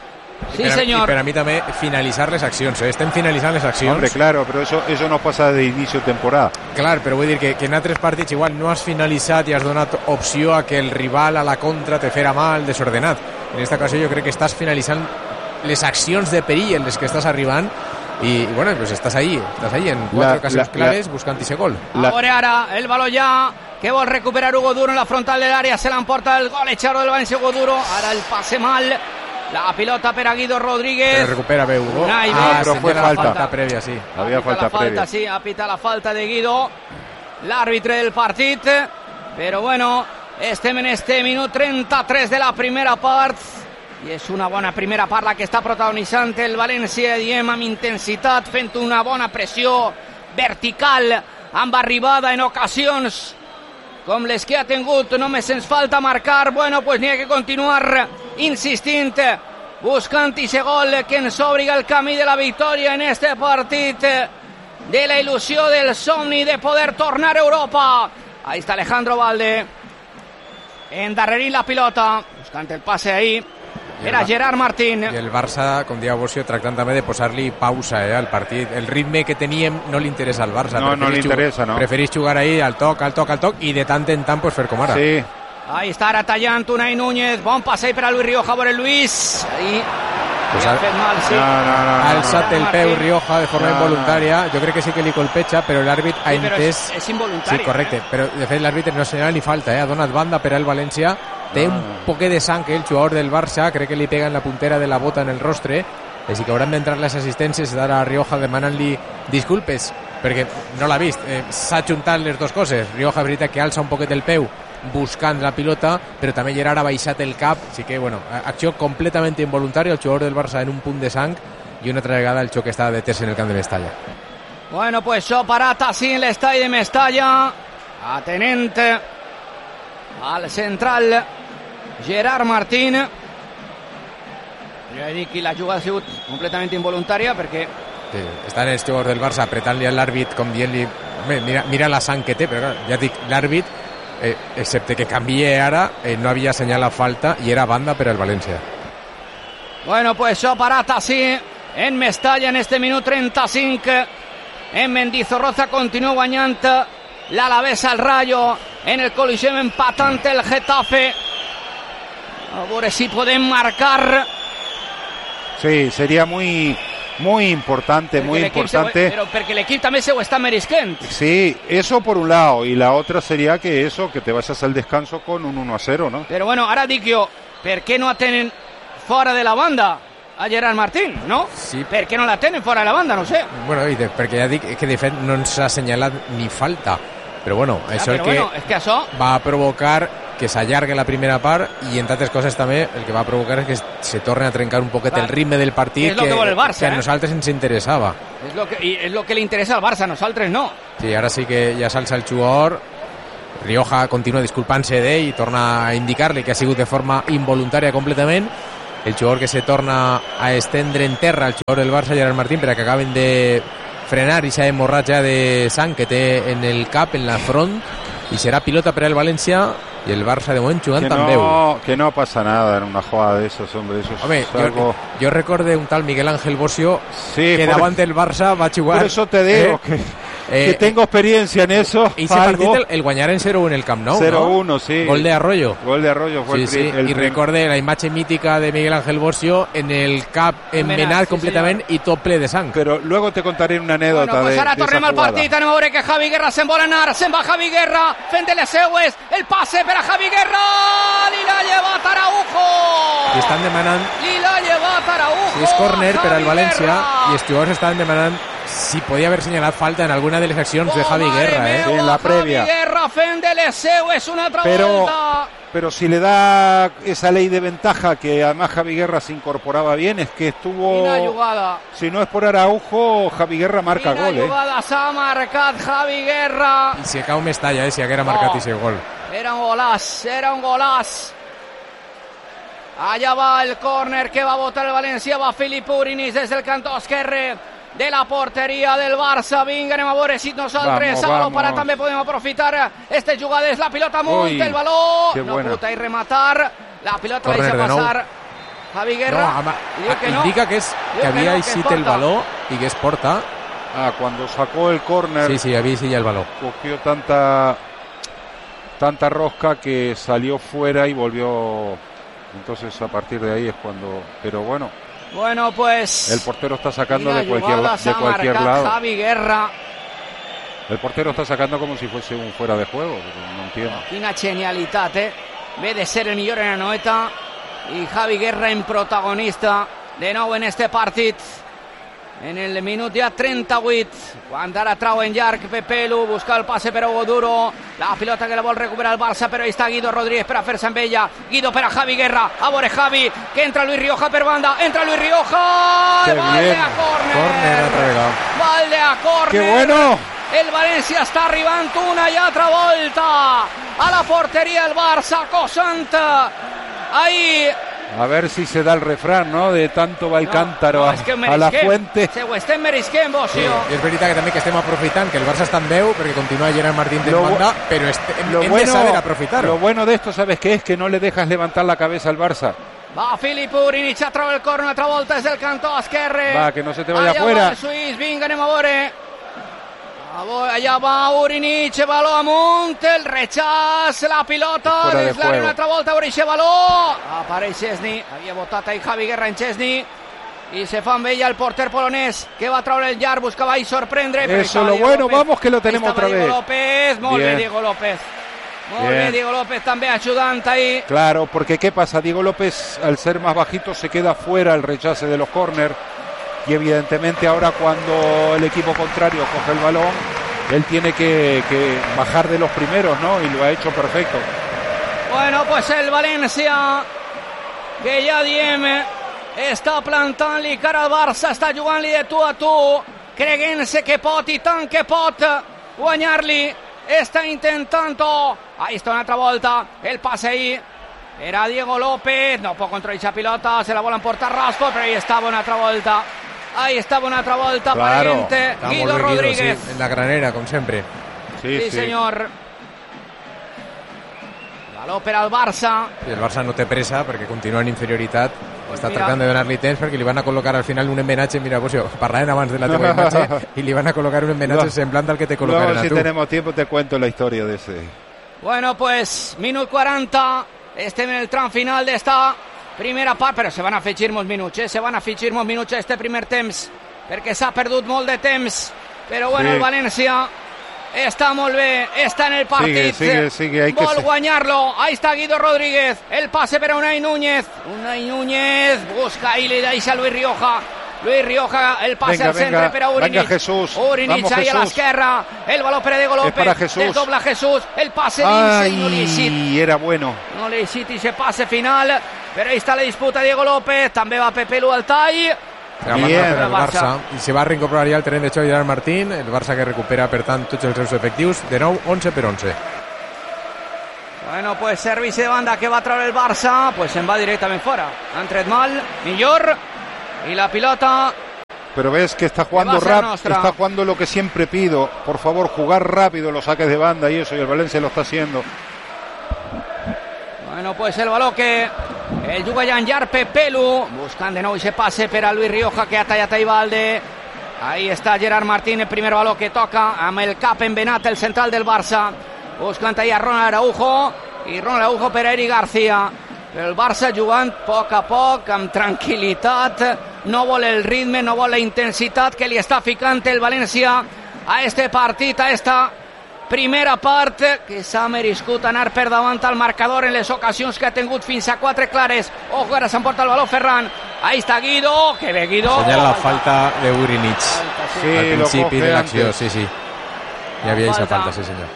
Sí, per a, senyor. I per a mi també finalitzar les accions, eh? Estem finalitzant les accions. Hombre, claro, pero eso eso nos pasa desde inicio de temporada. Clar, però vull dir que, que en altres partits igual no has finalitzat i has donat opció a que el rival a la contra te fera mal, desordenat. En aquesta ocasió jo crec que estàs finalitzant les accions de perill en les que estàs arribant i, bueno, pues estàs ahí, estàs ahí en quatre La- ocasions la- clares buscant ese gol. La- A veure ara, el baló ja, que vol recuperar Hugo Duro en la frontal del área, se l'emporta el gol echado del València Hugo Duro, ara el pase mal, la pilota per a Guido Rodríguez. Però recupera bé Hugo. Unai, ah, bé. Però fue senyala la falta. falta prèvia, sí. Había Apita falta la falta, previa. sí, apita la falta de Guido, l'àrbitre del partit, però bueno, estem en este minut trenta-tres de la primera part, i és una bona primera part la que està protagonitzant el València, diem, amb intensitat, fent una bona pressió vertical, amb arribada en ocasions com les que ha tingut. Només ens falta marcar. Bueno, pues n'hi ha que continuar insistint, buscant ese gol que ens obriga el camí de la victòria en este partit, de la il·lusió del somni de poder tornar a Europa. Ahí está Alejandro Valde, endarrerint la pilota, buscant el passe ahí. Era Gerard Martín. I el Barça, com deia Bocio, tractant també de posar-li pausa eh, al partit. El ritme que teníem no li interessa al Barça. No, no li Preferís interessa, no. Preferís jugar ahí al toc, al toc, al toc, i de tant en tant pues, fer com ara. Sí, Ahí està ara tallant Unai Núñez. Bon passeig per a Luis Rioja, veure Luis. Ahí. Pues Li ha ha- fet mal, sí. no, no, no, Ha no, alçat el peu Rioja de forma No, no. involuntària. Jo crec que sí que li colpeja, però l'àrbit ha Sí, però entès... és, és involuntari. Sí, correcte, però de fet l'àrbitre no senyala ni falta, eh? Ha donat banda per al València, té un poquet de sang, eh, el jugador del Barça, crec que li pega en la puntera de la bota en el rostre, així que hauran d'entrar les assistències d'ara a Rioja demanant-li disculpes, perquè no l'ha vist, eh, s'ha juntat les dues coses. Rioja, veritat, que alça un poquet el peu buscant la pilota, però també Gerard ha baixat el cap, així que, bueno, acció completament involuntària, el jugador del Barça en un punt de sang, i una altra vegada el xoc està detés en el camp de Mestalla. Bueno, pues això parat així en l'estadi de Mestalla, atenent al central Gerard Martín. Jo he dit que la jugada ha sigut completament involuntària perquè sí, estan els jugadors del Barça apretant-li a l'àrbit com dient-li mira, mira la sang que té, però clar, ja dic, l'àrbit eh, excepte que canvie ara eh, no havia assenyalat falta i era banda per al València. Bueno, pues això parat així en Mestalla en este minut trenta-cinc. En Mendizorroza continua guanyant l'Alavés al Rayo, en el Coliseum empatant el Getafe. A veure si podem marcar. Sí, sería muy muy importante, Porque muy importante. Se, pero porque el equipo también se lo está merisquent. Sí, eso por un lado, y la otra sería que eso, que te vayas al descanso con un uno a cero, ¿no? Pero bueno, ahora dic jo, ¿per qué no tenen fora de la banda a Gerard Martín, no? Sí. ¿Per què no la tenen fora de la banda? No sé. Bueno, i de, perquè ja dic que de fet no ens ha assenyalat ni falta, però bueno, Ja, això però el que, bueno, és que això va provocar que s'allargue la primera part i entre altres coses també el que va provocar és que se torni a trencar un poquet Clar. el ritme del partit És lo que vol el Barça, que a eh? nosaltres ens interessava. és lo que, i és lo que li interessa al Barça, a nosaltres no. Sí, ara sí que ja s'alça el jugador. Rioja continua disculpant-se d'ell i torna a indicar-li que ha sigut de forma involuntària completament. El jugador que se torna a estendre en terra, el jugador del Barça, Gerard Martín, per a que acaben de frenar i s'ha hemorratja de sang que té en el cap, en la front, i serà pilota per al València i el Barça de moment jugant Que amb veu. no, que no pasa nada en una jugada de esos, hombre. Eso es Home, jo, algo... jo recorde un tal Miguel Ángel Bosio Sí, que por- davant del Barça va jugar... Por eso te digo eh, que, eh, que tengo experiencia en eso. I ese algo. partit el, el guanyaren cero uno en el Camp Nou, cero no? uno, sí. Gol de Arroyo. Gol de Arroyo fue Sí, el, sí, pri- el i prim- recorde la imatge mítica de Miguel Ángel Bosio en el cap Enmenat, enmenat sí, completament i tot ple de sang. Pero luego te contaré una anécdota Bueno, pues de, ara de esa tornem al jugada. partit, anem a veure que Javi Guerra se'n vol anar, se'n va Javi Guerra, fent de les seues, el passe per a Javi Guerra, li l'ha llevat Araujo! I estan demanant Li l'ha llevat Araujo! si és córner per al Javi València Guerra! i els jugadors estaven demanant si podia haver senyalat falta en alguna de les accions de Oh, Javi mare Guerra, eh? Sí, en la prèvia. Javi Guerra fent de les seues una altra Pero, volta. pero si le da esa ley de ventaja que además Javi Guerra se incorporaba bien, es que estuvo... Quina jugada. Si no es por Araujo, Javi Guerra marca Quina gol, ¿eh? jugada s'ha marcat Javi Guerra. I si cau Mestalla, eh? Si haguera marcat Oh. ese gol. Era un golàs, era un golàs. Allà va el córner que va votar el València, va Filip Urinis des del cantó esquerre de la porteria del Barça. Vinga, anem a veure si nosaltres Vamos, a baló vamos. para també podem aprofitar este jugades. La pilota amunt, Ui, el baló, que no buena. puta i rematar. La pilota la Córner deixa de nou. passar Javi No, Guerra. ama, Diu que no. indica que, és, Diu que que havia no, que eixit es el porta. baló i que es porta. Ah, cuando sacó el córner, Sí, sí, havia eixit ja el baló. cogió tanta tanta rosca que salió fuera y volvió. Entonces a partir de ahí es cuando. Pero bueno, Bueno, pues... el portero está sacando quina de cualquier, jugada de s'ha cualquier marcat lado. Javi Guerra. El portero está sacando como si fuese un fuera de juego. No entiendo. Quina genialitat, eh? Ve de ser el millor en la noeta i Javi Guerra en protagonista de nou en este partit. En el minut ja trenta-vuit, quan ara trau en llarg Pepelu, busca el passe per Hugo Duro, la pilota que la vol recuperar el Barça, però ahí està Guido Rodríguez per a fer-se amb ella, Guido per a Javi Guerra, a veure Javi, que entra Luis Rioja per banda, entra Luis Rioja, Qué balde bien. a córner, Córner altra vegada. balde a córner. ¡Qué bueno! El València està arribant una i altra volta a la porteria del Barça, acosant ahí. A ver si se da el refrán, ¿no? De tanto va el cántaro no, a, és que a la merisquem. fuente. Se ho estem merisquent, Bosio. I és veritat que també que estem aprofitant que el Barça està en veu perquè continua Gerard Martín de Lo bu- banda, però este, hem, Lo hem bueno, de saber aprofitar-ho. lo bueno de esto, ¿sabes qué es? Que no le dejas levantar la cabeza al Barça. Va Filip Urinis a treure el córner una altra volta des del cantó esquerre. Va, que no se te vaya allà afuera. va el suís, vinga, anem a veure. A veure, allà va Urinis, baló amunt, el rechaç, la pilota, Fuera de des l'àrea juego. una altra volta, veure aquest baló. Apareix Chesney, havia votat ahí Javi Guerra en Chesney. I se fa amb ella el porter polonès que va treure el llarg, buscava ahí sorprendre. però Eso, estava lo Diego bueno, López. vamos que lo Ahí tenemos estava otra Diego vez. López, molt Bien. bé Diego López. Molt Bien. bé Diego López també ajudant ahí. Claro, porque ¿qué pasa? Diego López, al ser más bajito, se queda fuera el rechace de los córner. Y evidentemente ahora cuando el equipo contrario coge el balón, él tiene que, que bajar de los primeros, ¿no? Y lo ha hecho perfecto. Bueno, pues el València, que ja diem, està plantant-li cara al Barça, està jugant-li de tu a tu, creguent-se que pot i tant que pot guanyar-li, està intentant-ho. Ahí està una altra volta, el passe ahí era Diego López, no pot controlar la pilota, se la volen portar Rashford, però ahí estava una altra volta. Ahí estaba una otra vuelta claro, aparente. Guido Rodríguez. Sí, en la granera, como siempre. Sí, sí, sí. señor. Baló per al Barça. Sí, el Barça no té pressa perquè continua en inferioritat. Pues està mira. tractant de donar-li temps perquè li van a col·locar al final un emmenatge. Mira, pues jo, parlàvem abans de la teva imatge i li van a col·locar un emmenatge No. semblant al que te col·locaran Luego, a si tu. tenemos tiempo, te cuento la historia de ese. Bueno, pues minut quaranta. Estem en el tram final d'esta primera part, però se van a afegir molts minuts, eh? Se van a afegir molts minuts a este primer temps, perquè s'ha perdut molt de temps. Però bueno, Sí. el València està molt bé, està en el partit. Sigue, sigue, sigue, hay que Vol se- guanyar-lo. Ahí está Guido Rodríguez. El pase per a Unai Núñez. Unai Núñez busca y le deixa a Luis Rioja. Luis Rioja, el pase Venga, al centre venga, per a Urinic. venga, Jesús. Urinic Vamos, ahí a la Jesús. esquerra. El balón per a Diego López. para Jesús. Desdobla Jesús. El pase dins i no li hicit. Ay, era bueno. No li hicit ese pase final. Però ahí está la disputa Diego López. També va Pepe Lu al tall. Se va Bien. marcar per el Barça. Barça i se va reincorporar ja al terreny de joc Gerard Martín, el Barça que recupera per tant tots els seus efectius, de nou onze per onze. Bueno, pues servici de banda que va treure el Barça, pues se'n va directament fora. Han tret mal, millor, i la pilota. Pero ves que está va jugando a ser rap, nuestra. está jugando lo que siempre pido. Por favor, jugar rápido los saques de banda y eso, y el Valencia lo está haciendo. Bueno, pues el baló que el juga Yanjar Pepe Lu, buscant de nou ese pase per a Luis Rioja, que ha tallat a Ivalde. Ahí està Gerard Martín, el primer baló que toca amb el cap envenat, el central del Barça, buscant ahí a Ronald Araujo, i Ronald Araujo per a Eric García. Però el Barça jugant a poc a poc, amb tranquil·litat, no vol el ritme, no vol la intensitat que li està ficant el València a este partit, a esta primera part, que s'ha merescut anar per davant al marcador en les ocasions que ha tingut fins a quatre clares. Ojo, ara s'emporta el baló Ferran. Ahí està Guido, que bé Guido. Senyala la falta de Urinic Falta, sí. Sí, al lo principi coge de l'acció, antes. sí, sí. Hi havia aquesta Falta. falta, sí senyor.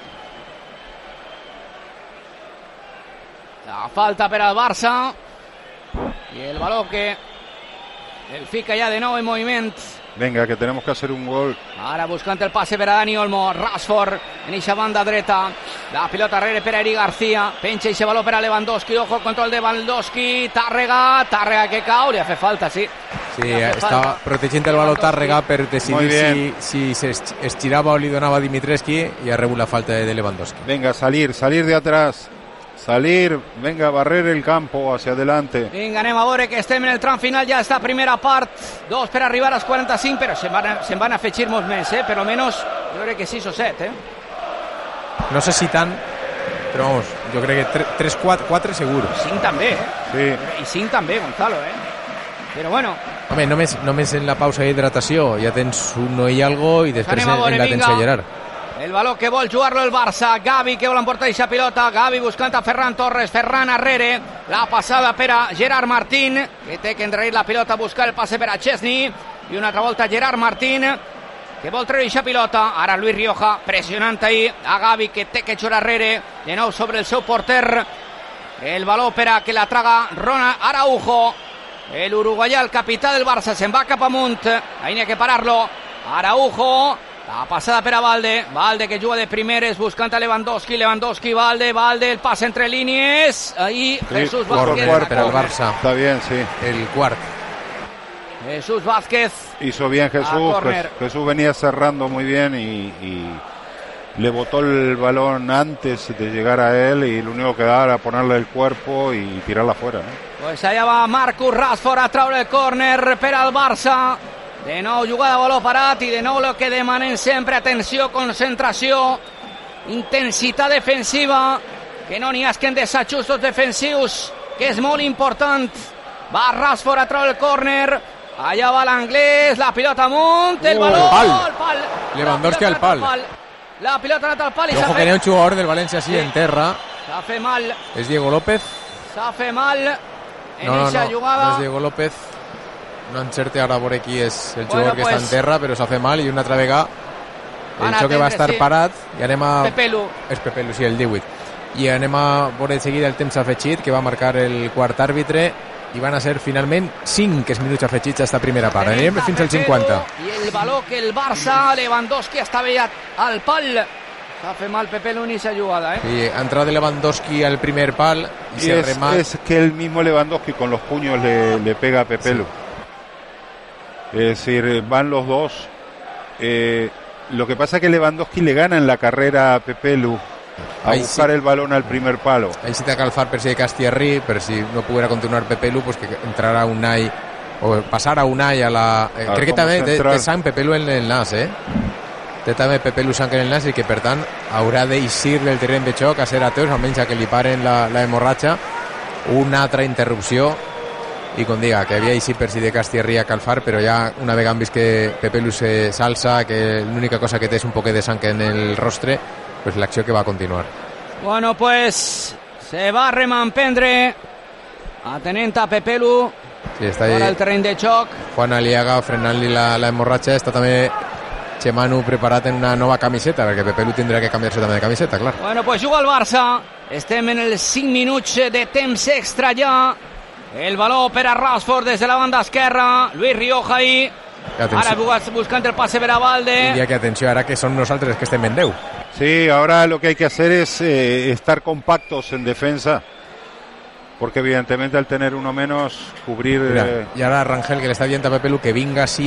La falta per al Barça. I el baló que el fica ja de nou en moviment. Venga, que tenemos que hacer un gol. Ara buscant el passe per a Dani Olmo. Rashford en eixa banda dreta. La pilota rere per a Eric García. Penja eixe baló per a Lewandowski. Ojo, el control de Lewandowski. Tàrrega, Tàrrega que cau. Li ha fet falta, sí. Sí, Li ha fet estava falta. protegint el baló Tàrrega per Muy decidir bien. si, si se est- estirava o li donava a Dimitrescu i ha rebut la falta de Lewandowski. Venga, salir, salir de atrás. Salir, venga, barrer el campo hacia adelante. Vinga, anem a veure que estem en el tram final ja esta primera part. Dos per arribar als quaranta-cinc, però se'n van, a- se'n van afegir molts més, eh? Per almenys, jo crec que sis o set, eh? No sé si tant, però vamos, jo crec que tres quatre segur. cinc també, eh? Sí. I cinc també, Gonzalo, eh? Però bueno, Home, només, només en la pausa d'hidratació ja tens un no i algo i després Anem a en, veure, en la vinga. tens a Gerard. el baló que vol jugar-lo el Barça. Gavi que vol emportar aquesta pilota. Gavi buscant a Ferran Torres. Ferran arrere. La passada per a Gerard Martín, que té que endrair la pilota, buscar el passe per a Chesney. I una altra volta Gerard Martín, que vol treure aquesta pilota. Ara Luis Rioja pressionant ahí a Gavi, que té que jugar arrere. De nou sobre el seu porter. El baló per a que la traga Ronald Araujo. El uruguaià, el capità del Barça, se'n va cap amunt. Ahí n'hi ha que parar-lo. Araujo. La passada per a Valde. Valde que juga de primeres buscant a Lewandowski. Lewandowski, Valde, Valde. El pas entre línies. Ahí Sí, Jesús por Vázquez. Corner per al Barça. Está bien, sí. El quart. Jesús Vázquez. Hizo bien Jesús. córner. Jes- Jesús venía cerrando muy bien y, y le botó el balón antes de llegar a él y lo único que daba era ponerle el cuerpo y tirarla afuera, ¿no? Pues allà va Marcus Rashford a treure el córner per al Barça. De nou jugada a baló parat i de nou el que demanen sempre: atenció, concentració, intensitat defensiva, que no n'hi hagin desajustos defensius, que és molt important. Va Rashford a treure el córner. Allà va l'anglès, la pilota amunt, el Oh, baló, pal. al pal. Lewandowski La al pilota pal. anat La pilota ha anat al pal i I s'ha ojo que n'hi ha fet, un jugador del València així Sí. en terra, s'ha fet mal, és Diego López. s'ha fet mal en No, no, eixa no, jugada. no és Diego López. No encerte ara a veure qui és el Bueno, jugador que pues, està en terra, però s'ha fet mal i una altra vegada Van el a xoc que va atendre, estar sí. parat i anem a... Pepe Lu. És Pepe Lu, sí, el divuit. i anem a veure de seguida el temps afegit que va marcar el quart àrbitre i van a ser finalment cinc minuts afegits a esta primera part. Anem fins al cinquanta. I el valor que el Barça, Lewandowski estava ja al pal. S'ha fet mal Pepelu en esa jugada, ¿eh? Sí, ha entrado Lewandowski al primer pal y, y se es, remata. Es que el mismo Lewandowski con los puños le, le pega a Pepelu. Sí. Es decir, van los dos. Eh, lo que pasa es que Lewandowski le gana en la carrera a Pepelu a ahí buscar sí. el balón al primer palo. Ahí sí te calfar per si de Castierri, per si no pudiera continuar Pepelu, pues que entrara Unai o pasara Unai a la... Eh, crec que també té, té sang Pepelu en el nas, eh? Té també Pepelu sang en el nas i que per tant haurà d'eixir del terreny de xoc a ser ateus, almenys a que li paren la, la hemorratxa. Una altra interrupció i com diga, que havia eixit per si de Castierri a calfar, però ja una vegada han vist que Pepelu se salsa, que l'única cosa que té és un poquet de sang en el rostre, pues l'acció que va a continuar. Bueno, pues se va a remanprendre atenent a Pepelu sí, està per al terreny de xoc. Juan Aliaga frenant-li la, la hemorratxa. Està també Chemanu preparat en una nova camiseta, perquè Pepelu tindrà que canviar-se també de camiseta, clar. Bueno, pues juga el Barça. Estem en els cinc minuts de temps extra ja. El valor per a Rashford des de la banda esquerra. Luis Rioja ahí. Ara buscant el passe per a Valde. Diria que atenció, ara que són nosaltres que estem en deu. Sí, ahora lo que hay que hacer es eh, estar compactos en defensa, porque evidentemente al tener uno menos, cubrir... Mira, eh... y ahora Rangel que le está dient a Pepelu que vinga así